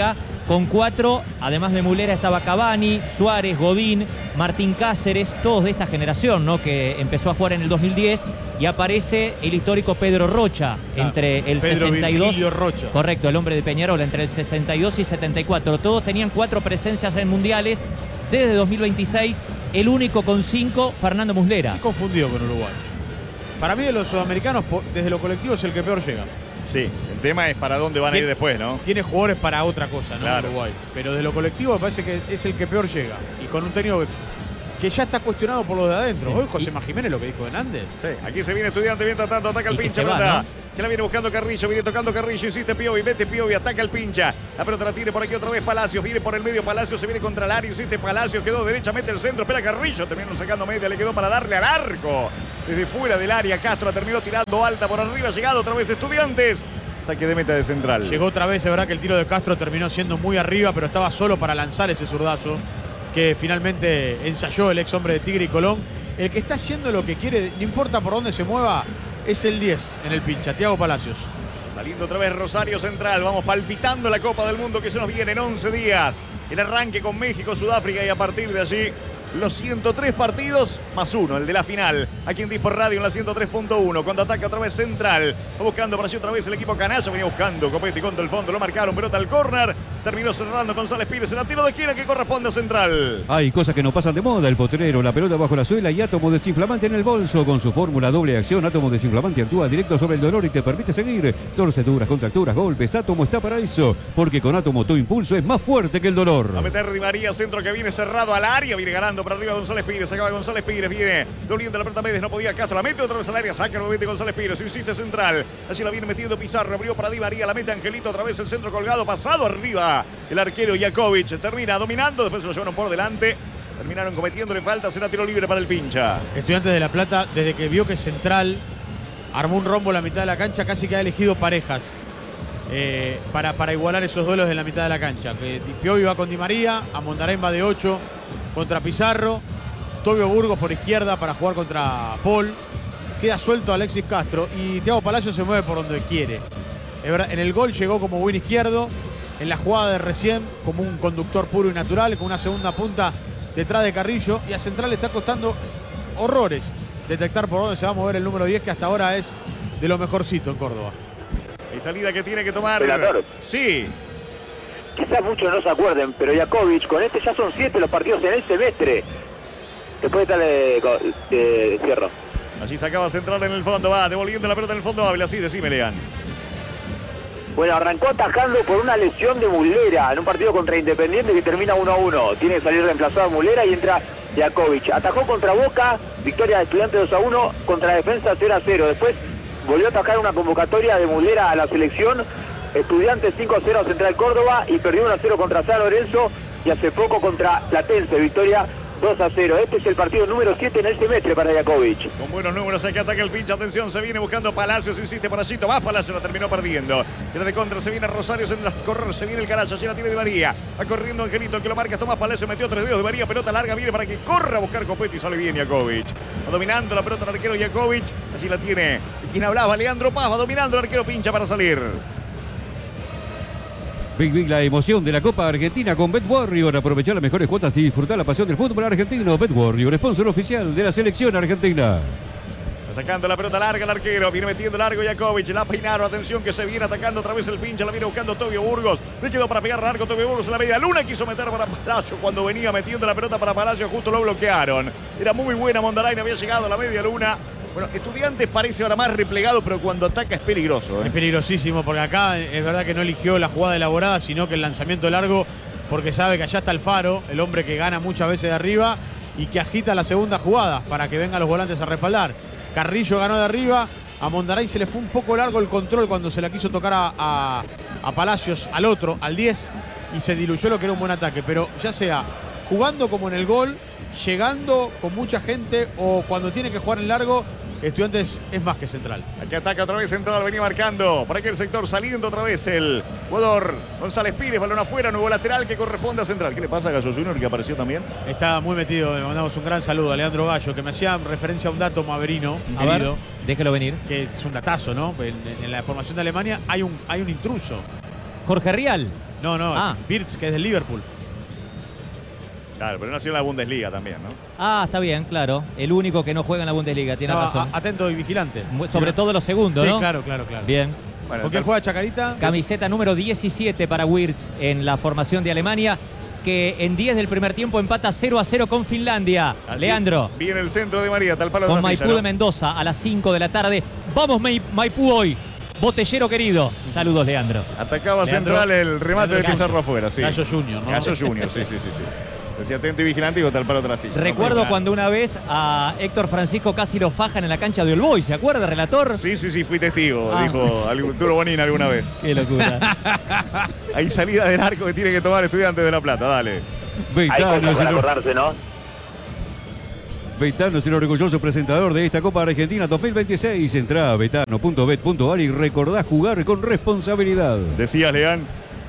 con cuatro, además de Mulera estaba Cavani, Suárez, Godín, Martín Cáceres, todos de esta generación, ¿no? Que empezó a jugar en el dos mil diez y aparece el histórico Pedro Rocha, Claro, entre el Pedro sesenta y dos. Virgilio Rocha. Correcto, el hombre de Peñarol, entre el sesenta y dos y setenta y cuatro. Todos tenían cuatro presencias en mundiales desde dos mil veintiséis. El único con cinco, Fernando Muslera. Estoy confundido con Uruguay. Para mí de los sudamericanos, po- desde lo colectivo es el que peor llega. Sí, el tema es para dónde van a ir después, ¿no? Tiene jugadores para otra cosa, ¿no? Claro. Uruguay. Pero de lo colectivo me parece que es el que peor llega. Y con un técnico que, que ya está cuestionado por los de adentro. Sí. Hoy José Jiménez lo que dijo Hernández. Sí, aquí se viene Estudiante, mientras tanto ataca el Y que pincha, se va, pelota, ¿no? que la viene buscando Carrillo, viene tocando Carrillo, insiste Piovi, mete Piovi, ataca el pincha, la pelota la tiene por aquí otra vez Palacios, viene por el medio Palacios, se viene contra el área, insiste Palacios, quedó derecha, mete el centro, espera Carrillo, terminó sacando media, le quedó para darle al arco, desde fuera del área, Castro la terminó tirando alta por arriba, llegado otra vez Estudiantes, saque de meta de central. Llegó otra vez, es verdad que el tiro de Castro terminó siendo muy arriba, pero estaba solo para lanzar ese zurdazo que finalmente ensayó el ex hombre de Tigre y Colón. El que está haciendo lo que quiere, no importa por dónde se mueva, es el diez en el pincha, Thiago Palacios. Saliendo otra vez Rosario Central, vamos palpitando la Copa del Mundo que se nos viene en once días. El arranque con México, Sudáfrica y a partir de allí los ciento tres partidos más uno, el de la final. Aquí en Dispor Radio en la ciento tres punto uno. Cuando ataca otra vez Central. Va buscando para sí otra vez el equipo canalla. Venía buscando Copetti contra el fondo. Lo marcaron, pelota al córner. Terminó cerrando González Pires en el tiro de esquina que corresponde a Central. Hay cosas que no pasan de moda. El potrero, la pelota bajo la suela y átomo desinflamante en el bolso. Con su fórmula doble acción, átomo desinflamante actúa directo sobre el dolor y te permite seguir. Torceduras, contracturas, golpes. Átomo está para eso. Porque con átomo tu impulso es más fuerte que el dolor. A meter Di María, centro que viene cerrado al área. Viene ganando por arriba González Pires. Acaba González Pires. Viene doliendo la pelota Méndez. No podía Castro. La mete otra vez al área. Saca nuevamente González Pires. Insiste Central. Así la viene metiendo Pizarro. Abrió para Di María. La mete Angelito. Otra vez el centro colgado. Pasado arriba. El arquero Jakovic termina dominando. Después se lo llevaron por delante. Terminaron cometiéndole falta. Será tiro libre para el pincha. Estudiantes de La Plata, desde que vio que Central armó un rombo en la mitad de la cancha, casi que ha elegido parejas eh, para, para igualar esos duelos en la mitad de la cancha. Que Piovi va con Di María, Amondarén va de ocho contra Pizarro, Tobio Burgos por izquierda para jugar contra Paul. Queda suelto Alexis Castro y Thiago Palacios se mueve por donde quiere. Es verdad, en el gol llegó como buen izquierdo, en la jugada de recién como un conductor puro y natural, con una segunda punta detrás de Carrillo, y a Central le está costando horrores detectar por dónde se va a mover el número diez, que hasta ahora es de lo mejorcito en Córdoba. Y salida que tiene que tomar. Relator. Sí. Quizás muchos no se acuerden, pero Jakovic, con este ya son siete los partidos en el semestre. Después de darle eh, cierro. Allí sacaba Central en el fondo. Va devolviendo la pelota en el fondo. Habla así, decime, Lean. Bueno, arrancó atajando por una lesión de Muslera en un partido contra Independiente que termina uno a uno. Tiene que salir reemplazado a Muslera y entra Jakovic. Atajó contra Boca, victoria de Estudiantes dos a uno, contra Defensa cero a cero. Después volvió a atajar una convocatoria de Muslera a la selección. Estudiantes cinco a cero a Central Córdoba y perdió uno a cero contra San Lorenzo. Y hace poco contra Platense, victoria dos a cero. Este es el partido número siete en el semestre para Jakovic. Con buenos números aquí ataca el pinche. Atención, se viene buscando Palacios. Insiste por allí. Tomás Palacios la terminó perdiendo. Tira de contra. Se viene Rosario. Se viene a correr. Se viene el Caracha. Allí la tiene Di María. Va corriendo Angelito. Que lo marca Tomás Palacios. Metió tres dedos de María. Pelota larga. Viene para que corra a buscar Copetti. Sale bien Jakovic. Va dominando la pelota el arquero Jakovic. Allí la tiene. Quien hablaba, Leandro Paz. Va dominando el arquero pincha para salir. Big Big, la emoción de la Copa Argentina con Bet Warrior. Aprovechar las mejores cuotas y disfrutar la pasión del fútbol argentino. Bet Warrior, sponsor oficial de la selección argentina. Sacando la pelota larga el arquero. Viene metiendo largo Jakovic. La peinaron. Atención que se viene atacando otra vez el pincha. La viene buscando Tobio Burgos. Le quedó para pegar largo Tobio Burgos en la media luna. Quiso meter para Palacio. Cuando venía metiendo la pelota para Palacio, justo lo bloquearon. Era muy buena Mondarain. Había llegado a la media luna. Bueno, Estudiantes parece ahora más replegado, pero cuando ataca es peligroso, ¿eh? Es peligrosísimo porque acá es verdad que no eligió la jugada elaborada, sino que el lanzamiento largo, porque sabe que allá está el Faro, el hombre que gana muchas veces de arriba y que agita la segunda jugada para que vengan los volantes a respaldar. Carrillo ganó de arriba, a Mondaray se le fue un poco largo el control cuando se la quiso tocar a, a, a Palacios, al otro, al diez, y se diluyó lo que era un buen ataque. Pero ya sea jugando como en el gol, llegando con mucha gente o cuando tiene que jugar en largo, Estudiantes es más que Central. Aquí ataca otra vez Central, venía marcando por aquel sector, saliendo otra vez el jugador González Pires, balón afuera, nuevo lateral que corresponde a Central. ¿Qué le pasa a Gallo Junior que apareció también? Está muy metido, le mandamos un gran saludo a Leandro Gallo, que me hacía referencia a un dato maverino, A querido, ver, déjelo venir. que es un datazo, ¿no? En, en la formación de Alemania hay un, hay un intruso. Jorge Rial. No, no, Ah. Wirtz, que es del Liverpool. Claro, pero nació en la Bundesliga también, ¿no? Ah, está bien, claro. El único que no juega en la Bundesliga, tiene Estaba razón. a- atento y vigilante. Mu- Sobre todo los segundos, Sí, ¿no? claro, claro, claro. Bien. Bueno, ¿Con quién juega Chacarita? Camiseta número diecisiete para Wirtz en la formación de Alemania, que en diez del primer tiempo empata cero a cero con Finlandia. así, Leandro, Viene el centro de María, tal palo de con Trastilla, Maipú ¿no? de Mendoza a las cinco de la tarde. Vamos Mai- Maipú hoy. Botellero querido. Saludos, Leandro. Atacaba Leandro- Central el remate Leandro de Gallo. Pizarro afuera, sí. Gallo Junior, ¿no? Gallo Junior, sí, sí, sí, sí. Decía atento y vigilante y con tal palo de Trastilla. Recuerdo claro. cuando una vez a Héctor Francisco casi lo fajan en la cancha de All Boys, ¿se acuerda, relator? Sí, sí, sí, fui testigo, Ah. dijo algún- Turo Bonín alguna vez. Qué locura. Hay salida del arco que tiene que tomar Estudiantes de La Plata, dale. Hay Beitano cosas es para el, acordarse, ¿no? Beitano es el orgulloso presentador de esta Copa Argentina dos mil veintiséis. Entrá a betano punto bet punto ar y recordá jugar con responsabilidad. Decías, Leán.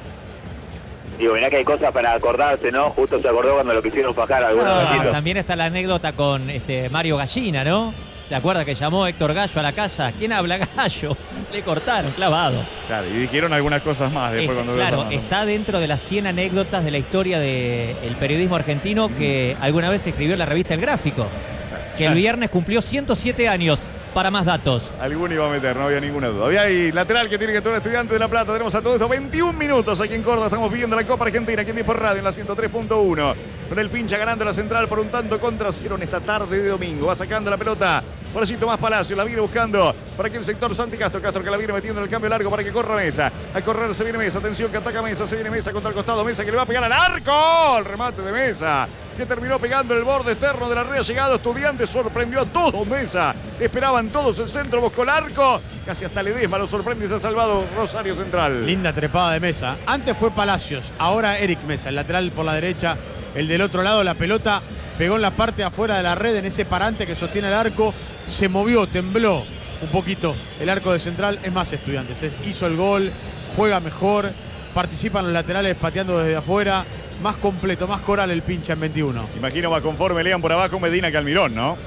Digo, mirá que hay cosas para acordarse, ¿no? Justo se acordó cuando lo quisieron fajar algunos Ah, ratitos. también está la anécdota con este Mario Gallina, ¿no? ¿Se acuerda que llamó Héctor Gallo a la casa? ¿Quién habla, Gallo? Le cortaron, clavado. Claro, y dijeron algunas cosas más después Este, cuando claro, lo está dentro de las cien anécdotas de la historia del periodismo argentino que alguna vez escribió en la revista El Gráfico, que el viernes cumplió ciento siete años. Para más datos. Alguno iba a meter, no había ninguna duda. Había ahí lateral que tiene que tomar Estudiantes de La Plata. Tenemos a todo esto veintiún minutos aquí en Córdoba. Estamos viviendo la Copa Argentina aquí en Diez por Radio en la ciento tres punto uno. Con el pincha ganando la central por un tanto contra cero en esta tarde de domingo. Va sacando la pelota. Por allí Tomás Palacio. La viene buscando para que el sector Santi Castro. Castro que la viene metiendo en el cambio largo para que corra Mesa. A correr se viene Mesa. Atención que ataca Mesa. Se viene Mesa contra el costado. Mesa que le va a pegar al arco. El remate de Mesa, que terminó pegando el borde externo de la red. Ha llegado Estudiantes. Sorprendió a todos Mesa. Esperaban todos el centro. Buscó el arco. Casi hasta Ledesma lo sorprende y se ha salvado Rosario Central. Linda trepada de Mesa. Antes fue Palacios, ahora Eric Mesa, el lateral por la derecha, el del otro lado. La pelota pegó en la parte de afuera de la red, en ese parante que sostiene el arco. Se movió, tembló un poquito el arco de Central. Es más, Estudiantes es- hizo el gol, juega mejor, participan los laterales pateando desde afuera. Más completo, más coral el pincha en veintiuno. Imagino más conforme Lean por abajo Medina que Almirón, ¿no?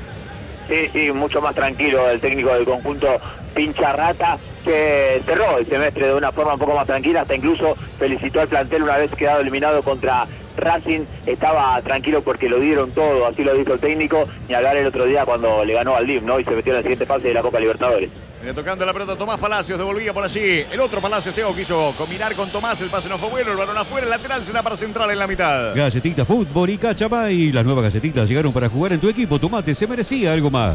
Sí, sí, mucho más tranquilo el técnico del conjunto Pincha Rata, que cerró el semestre de una forma un poco más tranquila, hasta incluso felicitó al plantel una vez quedado eliminado contra Racing. Estaba tranquilo porque lo dieron todo, así lo dijo el técnico, ni hablar el otro día cuando le ganó al D I M, ¿no? Y se metió en la siguiente fase de la Copa Libertadores. Viene tocando la pelota Tomás Palacios, devolvía por allí. El otro Palacios, Teo, quiso combinar con Tomás, el pase no fue bueno, el balón afuera, el lateral será para Central en la mitad. Galletita Fútbol y Cachamay. Las nuevas galletitas llegaron para jugar en tu equipo. Tomate se merecía algo más.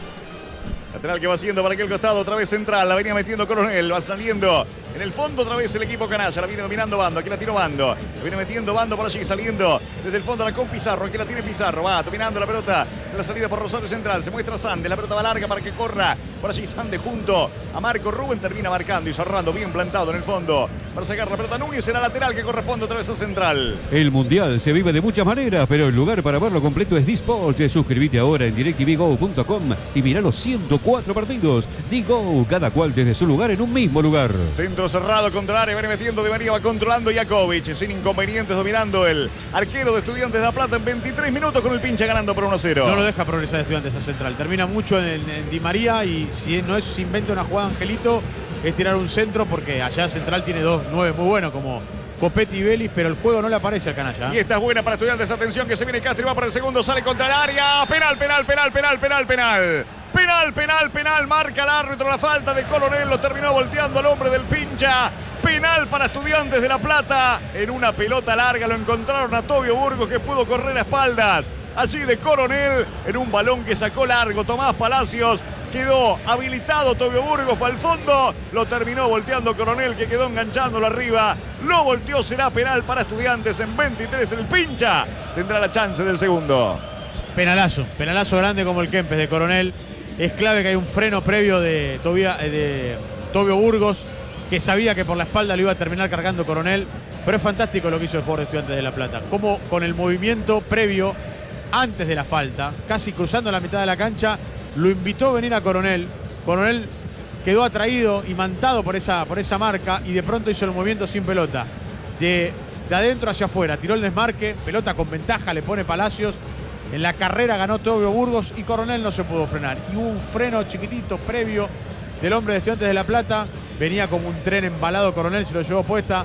Lateral que va haciendo para aquel costado, otra vez Central, la venía metiendo Coronel, va saliendo en el fondo otra vez el equipo canalla, la viene dominando Bando, aquí la tiró Bando, la viene metiendo Bando por allí, saliendo desde el fondo la con Pizarro, aquí la tiene Pizarro, va dominando la pelota en la salida por Rosario Central, se muestra Sande, la pelota va larga para que corra, por allí Sande junto a Marco Rubén, termina marcando y cerrando bien plantado en el fondo, para sacar la pelota Núñez, será lateral que corresponde otra vez a Central. El Mundial se vive de muchas maneras, pero el lugar para verlo completo es Disport. Suscríbete ahora en directv go punto com y mirá los ciento cuatro partidos. Digo, cada cual desde su lugar en un mismo lugar. Centro cerrado contra el área, viene metiendo de María, va controlando Jakovic, sin inconvenientes, dominando el arquero de Estudiantes de La Plata en veintitrés minutos con el pincha ganando por uno a cero. No lo deja progresar Estudiantes a Central. Termina mucho en, en Di María y si no es se inventa una jugada Angelito, es tirar un centro porque allá Central tiene dos nueve muy buenos como Copetti y Vélez, pero el juego no le aparece al canalla. Y esta es buena para Estudiantes, atención que se viene Castro y va por el segundo, sale contra el área, penal, penal, penal, penal, penal, penal. Penal, penal, penal, marca el árbitro la falta de Coronel, lo terminó volteando al hombre del pincha. Penal para Estudiantes de La Plata, en una pelota larga lo encontraron a Tobio Burgos que pudo correr a espaldas allí de Coronel, en un balón que sacó largo Tomás Palacios. Quedó habilitado Tobio Burgos, fue al fondo, lo terminó volteando Coronel que quedó enganchándolo arriba, lo volteó, será penal para Estudiantes en veintitrés, el pincha tendrá la chance del segundo. Penalazo, penalazo grande como el Kempes de Coronel. Es clave que hay un freno previo de, Tobia, de Tobio Burgos, que sabía que por la espalda lo iba a terminar cargando Coronel, pero es fantástico lo que hizo el jugador de Estudiantes de La Plata, como con el movimiento previo, antes de la falta, casi cruzando la mitad de la cancha, lo invitó a venir a Coronel. Coronel quedó atraído, imantado por esa, por esa marca y de pronto hizo el movimiento sin pelota. De, de adentro hacia afuera, tiró el desmarque, pelota con ventaja, le pone Palacios. En la carrera ganó Tobio Burgos y Coronel no se pudo frenar. Y hubo un freno chiquitito previo del hombre de Estudiantes de La Plata. Venía como un tren embalado Coronel, se lo llevó puesta.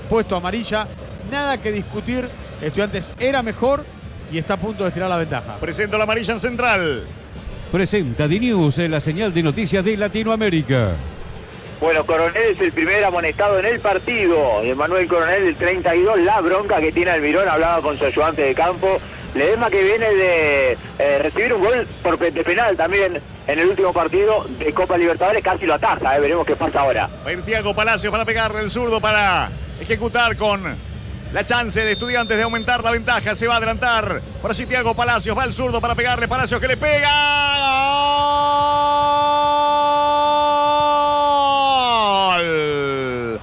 expuesto, amarilla. Nada que discutir. Estudiantes era mejor y está a punto de estirar la ventaja. Presento la amarilla en Central. Presenta D-News, la señal de noticias de Latinoamérica. Bueno, Coronel es el primer amonestado en el partido. Emanuel Coronel, del treinta y dos, la bronca que tiene Almirón. Hablaba con su ayudante de campo. Ledesma, que viene de eh, recibir un gol por de penal también en el último partido de Copa Libertadores. Casi lo ataja, eh. Veremos qué pasa ahora. Va a ir Thiago Palacios para pegarle el zurdo para ejecutar con la chance de Estudiantes de aumentar la ventaja. Se va a adelantar. Por allí Thiago Palacios va el zurdo para pegarle. Palacios que le pega. ¡Gol!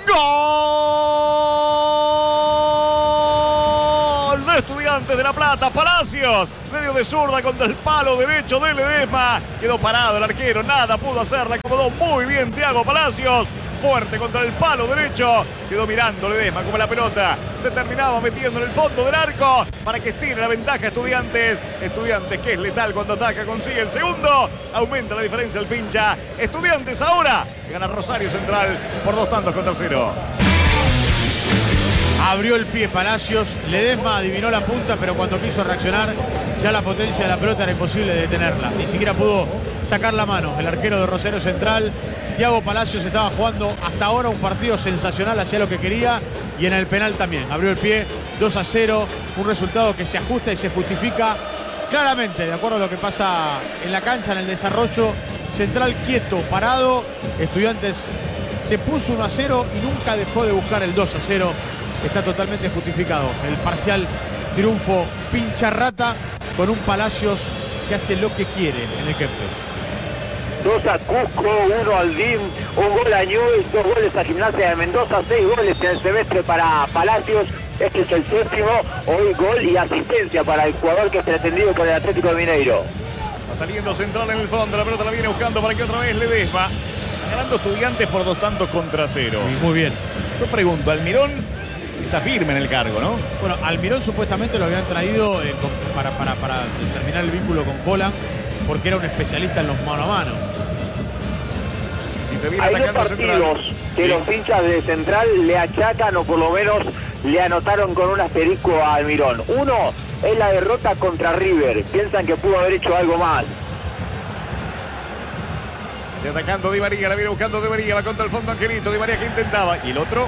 ¡Gol! De Estudiantes de La Plata. Palacios, medio de zurda contra el palo derecho de Ledesma. Quedó parado el arquero. Nada pudo hacer. La acomodó muy bien Thiago Palacios. Fuerte contra el palo derecho. Quedó mirando Ledesma como la pelota se terminaba metiendo en el fondo del arco para que estire la ventaja Estudiantes. Estudiantes, que es letal cuando ataca, consigue el segundo. Aumenta la diferencia el pincha. Estudiantes ahora gana Rosario Central por dos tantos contra cero. Abrió el pie Palacios. Ledesma adivinó la punta, pero cuando quiso reaccionar, ya la potencia de la pelota era imposible detenerla. Ni siquiera pudo sacar la mano el arquero de Rosario Central. Thiago Palacios estaba jugando hasta ahora un partido sensacional, hacía lo que quería, y en el penal también. Abrió el pie, dos a cero, un resultado que se ajusta y se justifica claramente, de acuerdo a lo que pasa en la cancha, en el desarrollo. Central quieto, parado. Estudiantes se puso uno a cero y nunca dejó de buscar el dos a cero. Está totalmente justificado el parcial triunfo pincha rata con un Palacios que hace lo que quiere en el Kempes. Dos a Cusco, uno al D I M, un gol a Newell's, dos goles a Gimnasia de Mendoza, seis goles en el semestre para Palacios. Este es el séptimo, hoy gol y asistencia para el jugador que es pretendido por el Atlético de Mineiro. Va saliendo Central en el fondo, la pelota la viene buscando para que otra vez Ledesma. Ganando Estudiantes por dos tantos contra cero. Muy, muy bien. Yo pregunto, Almirón está firme en el cargo, ¿no? Bueno, Almirón supuestamente lo habían traído eh, con, para, para, para terminar el vínculo con Holland, porque era un especialista en los mano a mano. Y se viene Hay dos atacando partidos Central. que Sí. los hinchas de Central le achacan, o por lo menos le anotaron con un asterisco a Almirón. Uno es la derrota contra River. Piensan que pudo haber hecho algo más. Se atacando Di María, la viene buscando Di María, va contra el fondo Angelito. Di María que intentaba. Y el otro,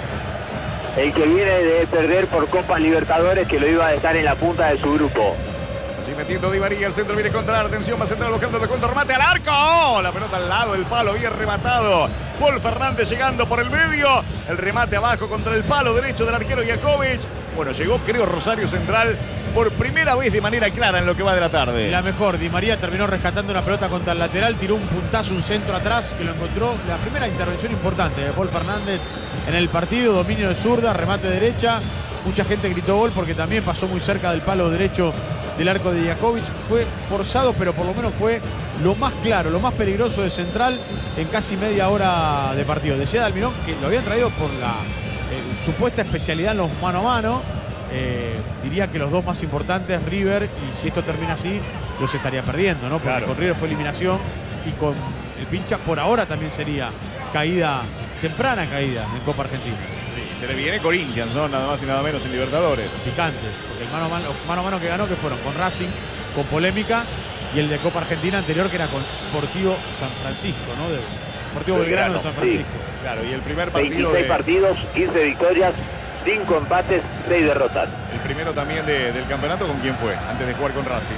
El que viene de perder por Copa Libertadores, que lo iba a dejar en la punta de su grupo. así metiendo Di María, el centro viene contra la atención, va Central buscando el contra remate al arco. ¡Oh! La pelota al lado del palo, bien rematado. Paul Fernández llegando por el medio. El remate abajo contra el palo derecho del arquero Jakovic. Bueno, llegó creo Rosario Central por primera vez de manera clara en lo que va de la tarde. La mejor, Di María terminó rescatando una pelota contra el lateral, tiró un puntazo, un centro atrás que lo encontró. La primera intervención importante de Paul Fernández en el partido, dominio de zurda, remate derecha. Mucha gente gritó gol porque también pasó muy cerca del palo derecho del arco de Jakovic. Fue forzado, pero por lo menos fue lo más claro, lo más peligroso de Central en casi media hora de partido. Decía de Almirón que lo habían traído por la eh, supuesta especialidad en los mano a mano. Eh, diría que los dos más importantes, River, y si esto termina así, los estaría perdiendo, ¿no? Porque Claro. con River fue eliminación y con el pincha por ahora también sería caída, temprana caída en Copa Argentina. Sí, se le viene Corinthians, ¿no? Nada más y nada menos en Libertadores. Picante, porque el mano a mano, mano a mano que ganó, que fueron con Racing, con polémica, y el de Copa Argentina anterior, que era con Sportivo San Francisco, ¿no? De Sportivo Belgrano de San Francisco. Sí. Claro, y el primer partido veintiséis de, partidos, quince victorias, cinco empates, seis derrotas. el primero también de- del campeonato, ¿con quién fue? Antes de jugar con Racing.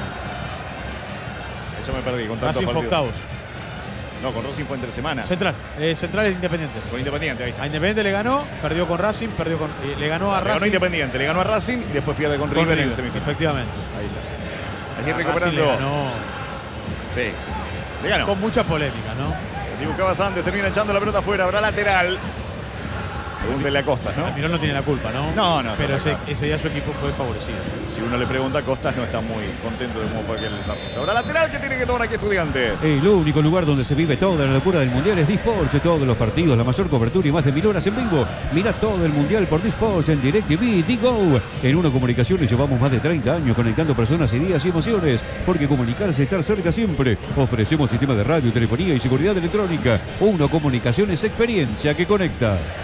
Eso me perdí, con tantos Racing fue partidos. octavos. No, con Racing fue entre semana. Central, eh, Central es Independiente. Con Independiente, ahí está. A Independiente le ganó, perdió con Racing, perdió con, eh, le ganó a Le ganó Racing. Independiente, le ganó a Racing y después pierde con con River en River, el semifinal. efectivamente. Ahí está. Allí A Racing recuperando. le ganó Sí. Le ganó. con mucha polémica, ¿no? Allí buscaba Sandes, termina echando la pelota afuera. Habrá lateral. Pregúntele a Costas, ¿no? Almirón no tiene la culpa, ¿no? No, no, Pero está ese, claro. ese día su equipo fue favorecido. Si uno le pregunta a Costas, no está muy contento de cómo fue aquel desarrollo. Habrá lateral que tiene que tomar aquí Estudiantes. El único lugar donde se vive toda la locura del Mundial es Disports. Todos los partidos, la mayor cobertura y más de mil horas en vivo. Mira todo el Mundial por Disports en DirecTV, Digo. En Uno Comunicaciones llevamos más de treinta años conectando personas, ideas y emociones. Porque comunicarse es estar cerca siempre. Ofrecemos sistemas de radio, telefonía y seguridad electrónica. Uno Comunicaciones, experiencia que conecta. Saliendo va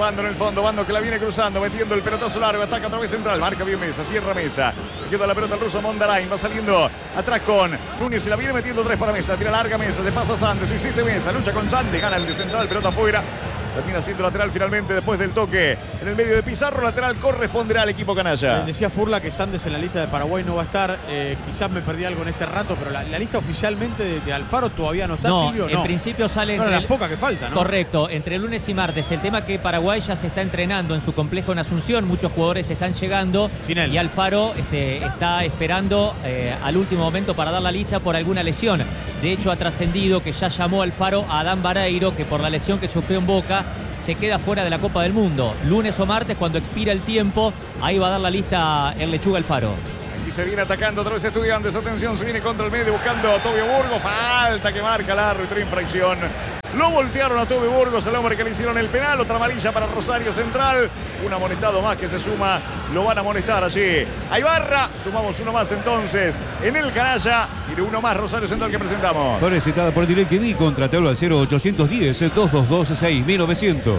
Obando en el fondo, Obando que la viene cruzando, metiendo el pelotazo largo, ataca otra vez central, marca bien Mesa, cierra Mesa, queda la pelota el ruso Mondarain, va saliendo atrás con Núñez, se la viene metiendo tres para Mesa, tira larga Mesa, se pasa Sandes, insiste Mesa, lucha con Sandes, gana el de central, pelota afuera. Termina siendo lateral finalmente después del toque en el medio de Pizarro. Lateral corresponderá al equipo canalla. Eh, decía Furla que Sandes en la lista de Paraguay no va a estar. Eh, quizás me perdí algo en este rato, pero la, la lista oficialmente de, de Alfaro todavía no está, No, Silvio. en No, principio sale no, entre las el- pocas que falta, ¿no? Correcto, entre lunes y martes. El tema que Paraguay ya se está entrenando en su complejo en Asunción, muchos jugadores están llegando Sin él. y Alfaro este, está esperando eh, al último momento para dar la lista por alguna lesión. De hecho, ha trascendido que ya llamó Alfaro a Adán Vareiro, que por la lesión que sufrió en Boca se queda fuera de la Copa del Mundo. Lunes o martes, cuando expira el tiempo, ahí va a dar la lista el Lechuga Alfaro. Aquí se viene atacando otra vez Estudiantes. Atención, se viene contra el medio buscando a Tobio Burgos. Falta que marca el árbitro, infracción. Lo voltearon a Tobio Burgos, el hombre que le hicieron el penal. Otra amarilla para Rosario Central. Un amonestado más que se suma. Lo van a amonestar allí a Ibarra. Sumamos uno más entonces en el canalla. Tiene uno más Rosario Central que presentamos. Presentada por DirecTV, contratalo al cero ochocientos diez, dos dos dos, seis mil novecientos.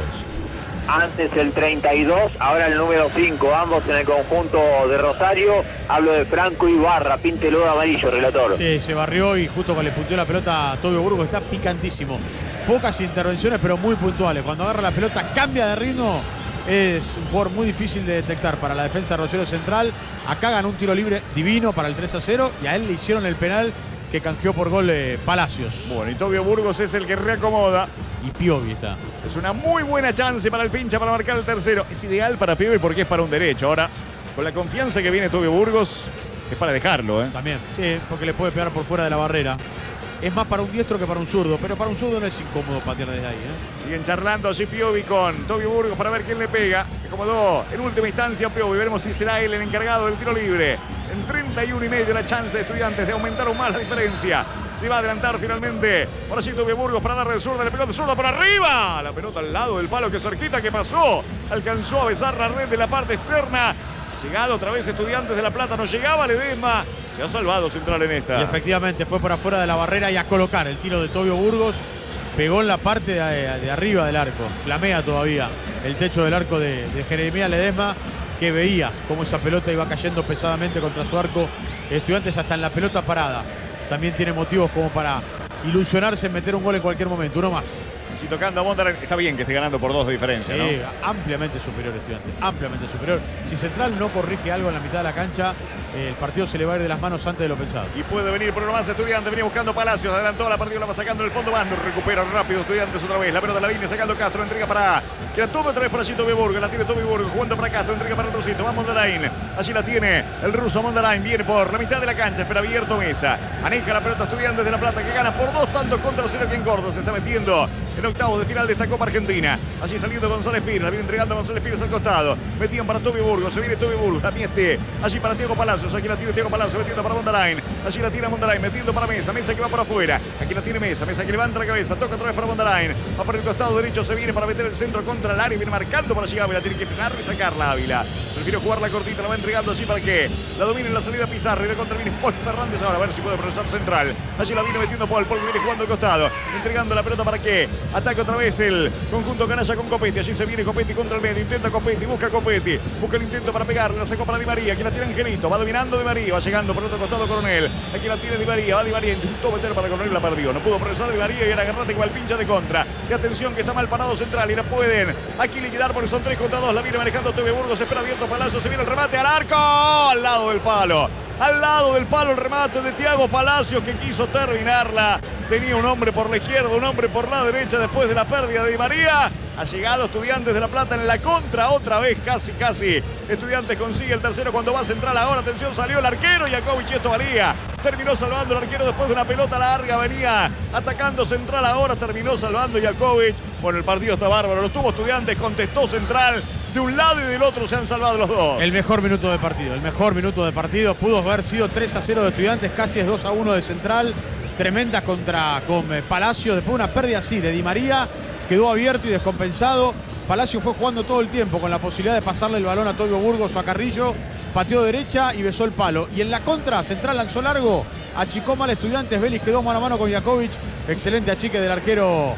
Antes el treinta y dos, ahora el número cinco, ambos en el conjunto de Rosario. Hablo de Franco Ibarra, píntelo de amarillo, relator. Sí, se barrió y justo cuando le punteó la pelota a Tobio Burgos, está picantísimo. Pocas intervenciones, pero muy puntuales. Cuando agarra la pelota, cambia de ritmo. Es un jugador muy difícil de detectar para la defensa de Rosario Central. Acá ganó un tiro libre divino para el tres a cero y a él le hicieron el penal que canjeó por gol eh, Palacios. Bueno, y Tobio Burgos es el que reacomoda. Y Piovi está. Es una muy buena chance para el pincha para marcar el tercero. Es ideal para Piovi porque es para un derecho. Ahora, con la confianza que viene Tobio Burgos, es para dejarlo, ¿eh? También, sí, porque le puede pegar por fuera de la barrera. Es más para un diestro que para un zurdo, pero para un zurdo no es incómodo patear desde ahí, ¿eh? Siguen charlando allí Piovi con Tobio Burgos para ver quién le pega. Acomodó en última instancia Piovi. Veremos si será él el encargado del tiro libre. En treinta y uno y medio la chance de Estudiantes de aumentar aún más la diferencia. Se va a adelantar finalmente. Por allí Tobio Burgos para darle el zurdo. La pelota zurda por arriba. La pelota al lado del palo que cerquita que pasó. Alcanzó a besar la red de la parte externa. Llegado otra vez Estudiantes de La Plata. No llegaba Ledesma. Se ha salvado Central en esta. Y efectivamente fue por afuera de la barrera y a colocar el tiro de Tobio Burgos. Pegó en la parte de, de arriba del arco. Flamea todavía el techo del arco de, de Jeremías Ledesma, que veía cómo esa pelota iba cayendo pesadamente contra su arco. Estudiantes hasta en la pelota parada también tiene motivos como para ilusionarse en meter un gol en cualquier momento. Uno más. Si tocando a Mondarain, está bien que esté ganando por dos de diferencia, Sí, ¿no? ampliamente superior Estudiantes, ampliamente superior. Si Central no corrige algo en la mitad de la cancha, eh, el partido se le va a ir de las manos antes de lo pensado. Y puede venir por uno más Estudiantes. Venía buscando Palacios. Adelantó la partida, la va sacando en el fondo. Más no recupera rápido Estudiantes otra vez. La pelota la viene sacando Castro. Entrega para. Queda todo otra vez para allí Tobio Burgos. La tiene Tobio Burgos. Jugando para Castro. Entrega para el Rusito. Va Mondarain. Allí la tiene el ruso Mondarain. Viene por la mitad de la cancha. Espera abierto Mesa. Maneja la pelota Estudiantes de La Plata que gana por dos tantos contra cero aquí en Córdoba. Se está metiendo en octavos de final de esta Copa Argentina. Allí saliendo González Pires. La viene entregando González Pires al costado. Metían para Tobio Burgos. Se viene Tobio Burgos. La mieste. Allí para Thiago Palacios. Aquí la tiene Thiago Palacios. Metiendo para Mondarain. Allí la tiene Mondarain. Metiendo para Mesa. Mesa que va por afuera. Aquí la tiene Mesa. Mesa que levanta la cabeza. Toca otra vez para Mondarain. Va por el costado derecho. Se viene para meter el centro contra el área. Viene marcando para allí Ávila. Tiene que frenar y sacarla Ávila. Prefiero jugar la cortita. La va entregando así para que la domine en la salida Pizarro. Y de contra viene Paul Fernández ahora. A ver si puede progresar Central. Allí la viene metiendo Paul. Paul viene jugando al costado. Entregando la pelota para que ataque otra vez el conjunto canalla con Copetti. Allí se viene Copetti contra el medio. Intenta Copetti. Busca Copetti. Busca el intento para pegarle. La sacó para Di María. Aquí la tiene Angelito. Va dominando Di María. Va llegando por el otro costado Coronel. Aquí la tiene Di María. Va Di María. Intentó meter para Coronel. La perdió. No pudo progresar Di María. Y era agarrate con el pincha de contra. Y atención que está mal parado Central. Y la pueden aquí liquidar porque son tres contra dos. La viene manejando Tobio Burgos. Espera abierto Palacio. Se viene el remate al arco. Al lado del palo. Al lado del palo el remate de Thiago Palacios que quiso terminarla. Tenía un hombre por la izquierda, un hombre por la derecha después de la pérdida de Di María. Ha llegado Estudiantes de La Plata en la contra otra vez, casi, casi. Estudiantes consigue el tercero cuando va Central ahora. Atención, salió el arquero. Jakovic, esto valía. Terminó salvando el arquero después de una pelota larga. Venía atacando Central ahora. Terminó salvando Jakovic. Bueno, el partido está bárbaro. Lo tuvo Estudiantes, contestó Central. De un lado y del otro se han salvado los dos. El mejor minuto de partido, el mejor minuto de partido. Pudo haber sido tres a cero de Estudiantes, casi es dos a uno de Central. Tremenda contra con eh, Palacio. Después de una pérdida así de Di María, quedó abierto y descompensado. Palacio fue jugando todo el tiempo con la posibilidad de pasarle el balón a Tobio Burgos o a Carrillo. Pateó derecha y besó el palo. Y en la contra, Central lanzó largo. Achicó mal Estudiantes. Vélez quedó mano a mano con Jakovic. Excelente achique del arquero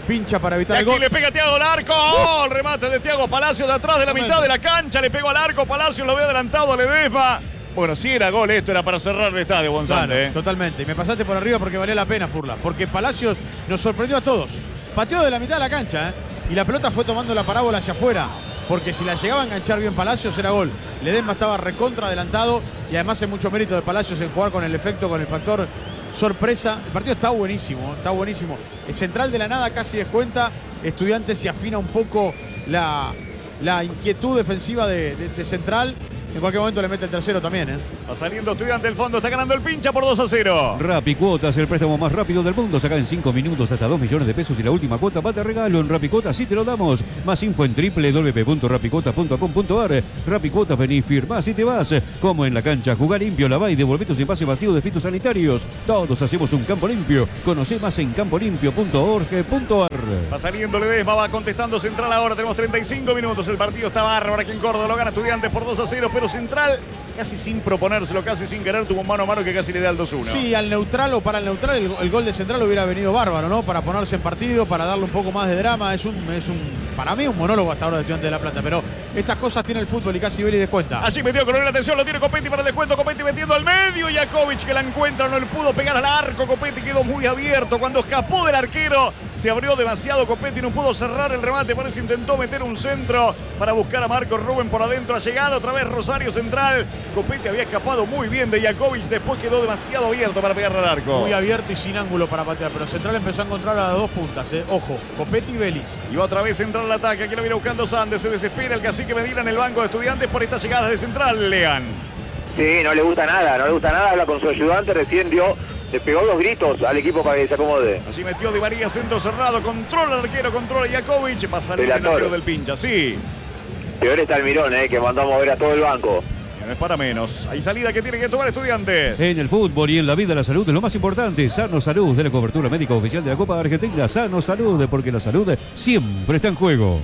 pincha para Y evitar el aquí gol. le pega Thiago al arco. ¡Oh! El remate de Thiago Palacios de atrás de la Momento. mitad de la cancha. Le pegó al arco. Palacios lo había adelantado a Ledesma. Bueno, si era gol, esto era para cerrar el estadio, González. Claro, ¿eh? totalmente. Y me pasaste por arriba porque valía la pena, Furla. Porque Palacios nos sorprendió a todos. Pateó de la mitad de la cancha, ¿eh? Y la pelota fue tomando la parábola hacia afuera. Porque si la llegaba a enganchar bien Palacios era gol. Ledesma estaba recontra adelantado. Y además es mucho mérito de Palacios en jugar con el efecto, con el factor sorpresa. El partido está buenísimo, está buenísimo. El central de la nada casi descuenta. Estudiantes se afina un poco la, la inquietud defensiva de, de, de Central. En cualquier momento le mete el tercero también, ¿eh? Va saliendo Estudiante del fondo, está ganando el pincha por dos a cero. Rappi Cuotas, el préstamo más rápido del mundo. Saca en cinco minutos hasta dos millones de pesos y la última cuota va de regalo. En Rappi Cuotas sí te lo damos. Más info en doble u doble u doble u punto rappicuotas punto com punto a r. Rappi Cuotas, vení, firmás y te vas. Como en la cancha, jugar limpio, lavá y devolvé tus envases vacíos de fitosanitarios. Todos hacemos un campo limpio. Conocé más en campo limpio punto org punto a r. Va saliendo Ledesma, va contestando Central ahora. Tenemos treinta y cinco minutos. El partido está bárbaro aquí en Córdoba. Lo gana Estudiantes por dos a cero, pero Central casi sin proponérselo, casi sin querer, tuvo un mano a mano que casi le da el dos uno. Sí, al neutral o para el neutral el, el gol de Central hubiera venido bárbaro, ¿no? Para ponerse en partido, para darle un poco más de drama. Es un, es un para mí un monólogo hasta ahora de Estudiantes de La Plata, pero estas cosas tiene el fútbol y casi Vélez descuenta. Así metió Coronel, atención, lo tiene Copetti para el descuento. Copetti metiendo al medio. Jakovic que la encuentra, no le pudo pegar al arco. Copetti quedó muy abierto. Cuando escapó del arquero, se abrió demasiado. Copetti no pudo cerrar el remate. Por eso intentó meter un centro para buscar a Marcos Rubén por adentro. Ha llegado otra vez Rosario Central. Copetti había escapado muy bien de Jakovic. Después quedó demasiado abierto para pegarle al arco. Muy abierto y sin ángulo para patear, pero Central empezó a encontrar a las dos puntas, ¿eh? Ojo, Copetti y Vélez. Y va otra vez Central al ataque. Aquí lo viene buscando Sandes. Se desespera el cacique Medina en el banco de Estudiantes por estas llegadas de Central, Lean. Sí, no le gusta nada, no le gusta nada. Habla con su ayudante, recién dio, le pegó dos gritos al equipo para que se acomode. Así metió Di María, centro cerrado. Controla el arquero, controla a Jakovic. Va a salir el Relator. arquero del pincha, sí. Peor está Almirón, eh, que mandó a mover a todo el banco. No es para menos. Hay salida que tiene que tomar Estudiantes. En el fútbol y en la vida la salud es lo más importante. Sano Salud, de la cobertura médica oficial de la Copa Argentina. Sano Salud, porque la salud siempre está en juego.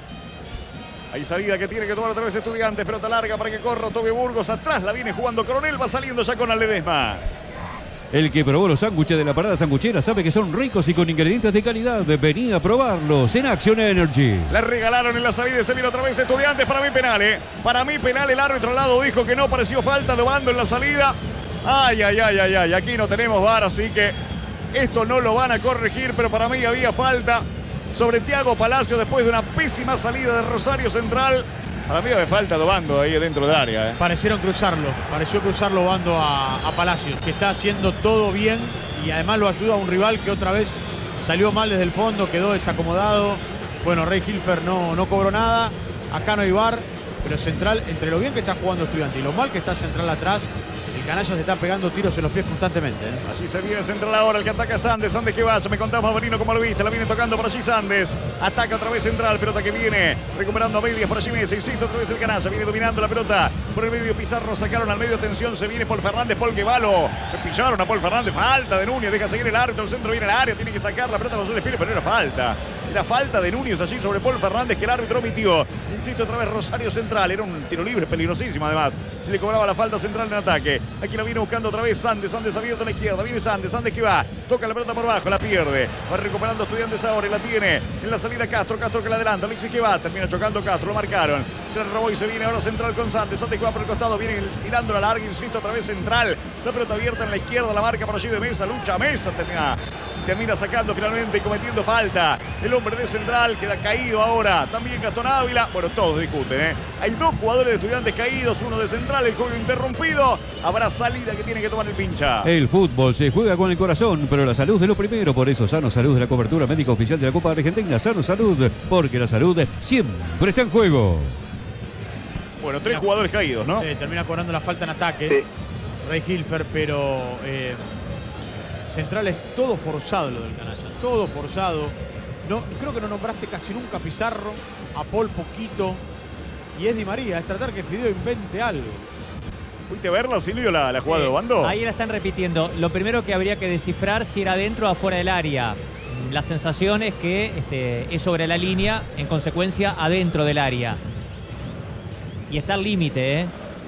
Hay salida que tiene que tomar otra vez Estudiantes. Pelota larga para que corra Tobe Burgos. Atrás la viene jugando Coronel. Va saliendo ya con Ledesma. El que probó los sándwiches de la parada sanguchera sabe que son ricos y con ingredientes de calidad. Vení a probarlos en Action Energy. La regalaron en la salida y se viene otra vez Estudiantes. Para mí penal, ¿eh? Para mí penal. El árbitro al lado dijo que no, pareció falta de Bando en la salida. Ay, ay, ay, ay, ay. Aquí no tenemos V A R, así que esto no lo van a corregir, pero para mí había falta sobre Thiago Palacio después de una pésima salida de Rosario Central. Para mí había falta de Bando ahí dentro del área, ¿eh? Parecieron cruzarlo, pareció cruzarlo Bando a, a Palacios, que está haciendo todo bien y además lo ayuda a un rival que otra vez salió mal desde el fondo, quedó desacomodado. Bueno, Rey Hilfer no, no cobró nada, acá no hay V A R, pero Central, entre lo bien que está jugando Estudiante y lo mal que está Central atrás, el canalla se está pegando tiros en los pies constantemente, ¿eh? Así se viene Central ahora, el que ataca Sandes. Sandes que va, se me contaba Marino como lo viste, la viene tocando por allí Sandes. Ataca otra vez Central, pelota que viene recuperando a medias por allí Mesa. Insiste otra vez el canalla, viene dominando la pelota por el medio. Pizarro sacaron al medio, atención, se viene Paul Fernández, Paul Guevalo. Se pillaron a Paul Fernández, falta de Núñez, deja seguir el árbitro, el centro viene al área, tiene que sacar la pelota González Pires, pero era falta. Era falta de Núñez allí sobre Paul Fernández que el árbitro omitió. Insiste otra vez Rosario Central, era un tiro libre peligrosísimo además. Se le cobraba la falta Central en ataque. Aquí la viene buscando otra vez Sandes, Sandes abierto a la izquierda, viene Sandes, Sandes que va, toca la pelota por abajo, la pierde, va recuperando Estudiantes ahora y la tiene en la salida Castro, Castro que la adelanta, Alexis que va, termina chocando Castro, lo marcaron, se la robó y se viene ahora Central con Sandes, Sandes que va por el costado, viene tirando la larga, insiste otra vez Central, la pelota abierta en la izquierda, la marca por allí de Mesa, lucha Mesa, termina, termina sacando finalmente y cometiendo falta, el hombre de Central queda caído ahora, también Gastón Ávila, bueno todos discuten, ¿eh? Hay dos jugadores de Estudiantes caídos, uno de Central, el juego interrumpido, habrá salida que tiene que tomar el pincha. El fútbol se juega con el corazón, pero la salud es lo primero. Por eso Sano Salud de la cobertura médica oficial de la Copa Argentina. Sano Salud, porque la salud siempre está en juego. Bueno, tres jugadores caídos, ¿no? Eh, termina cobrando la falta en ataque, Sí. Rey Hilfer, pero eh, Central es todo forzado lo del canalla, todo forzado. No, creo que no nombraste casi nunca a Pizarro, a Paul poquito, y es Di María, es tratar que Fideo invente algo. ¿Fuiste a verla, Silvio, la, la jugada de Bando? Ahí la están repitiendo. Lo primero que habría que descifrar si era dentro o afuera del área. La sensación es que este, es sobre la línea, en consecuencia adentro del área. Y está al límite, ¿eh?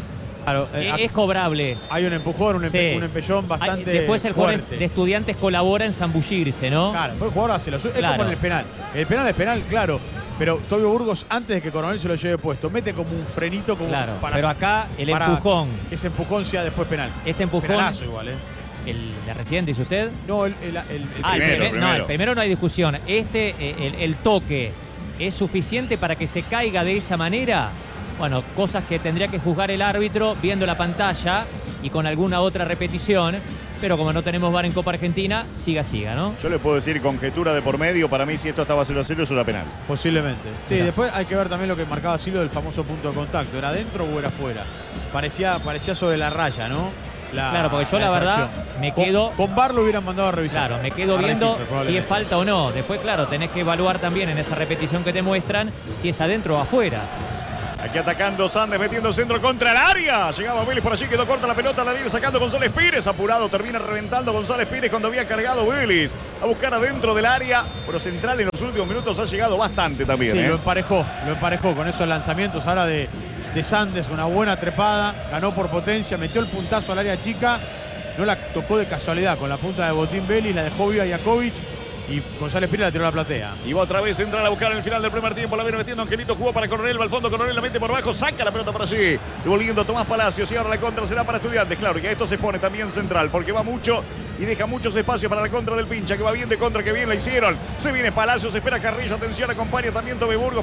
Claro, eh, Eh, es cobrable. Hay un empujón, un, empe- Sí. un empellón Hay- bastante Después el jugador fuerte. de Estudiantes colabora en zambullirse, ¿no? Claro, después el jugador hace lo suyo. Es Claro. como en el penal. El penal es penal, claro. Pero Tobio Burgos, antes de que Coronel se lo lleve puesto, mete como un frenito como Claro, para. pero acá el para empujón. Que ese empujón sea después penal. Este empujón, Penalazo igual, ¿eh? el de Recién, dice usted. No, el, el, el- el Ah, el primero, primer- primero. No, el primero no hay discusión. Este, eh, el, el toque, ¿es suficiente para que se caiga de esa manera? Bueno, cosas que tendría que juzgar el árbitro viendo la pantalla y con alguna otra repetición. Pero como no tenemos V A R en Copa Argentina, siga, siga, ¿no? Yo le puedo decir conjetura de por medio. Para mí, si esto estaba cero a cero, eso era penal. Posiblemente. Sí, Mirá. después hay que ver también lo que marcaba Silvio del famoso punto de contacto. ¿Era adentro o era afuera? Parecía, parecía sobre la raya, ¿no? La- Claro, porque yo la verdad infracción. me Con- quedo- Con, V A R lo hubieran mandado a revisar. Claro, me quedo A viendo registro, si es probablemente. falta o no. Después, claro, tenés que evaluar también en esa repetición que te muestran si es adentro o afuera. Aquí atacando Sandes, metiendo el centro contra el área. Llegaba Vélez por allí, quedó corta la pelota, la viene sacando González Pires. Apurado, termina reventando González Pires cuando había cargado Vélez. A buscar adentro del área. Pero Central en los últimos minutos ha llegado bastante también. Sí, ¿eh? lo emparejó, lo emparejó con esos lanzamientos ahora de, de Sandes, una buena trepada, ganó por potencia, metió el puntazo al área chica, no la tocó de casualidad con la punta de Botín Vélez, la dejó viva Jakovic y González Pires la tiró a la platea. Y va otra vez Central a buscar en el final del primer tiempo. La viene metiendo Angelito, jugó para Coronel, va al fondo, Coronel la mete por abajo, saca la pelota para allí. Devolviendo Tomás Palacios y ahora la contra será para Estudiantes. Claro, y a esto se pone también Central, porque va mucho y deja muchos espacios para la contra del pincha, que va bien de contra, que bien la hicieron. Se viene Palacios, espera Carrillo, atención, acompaña también Tobio Burgos.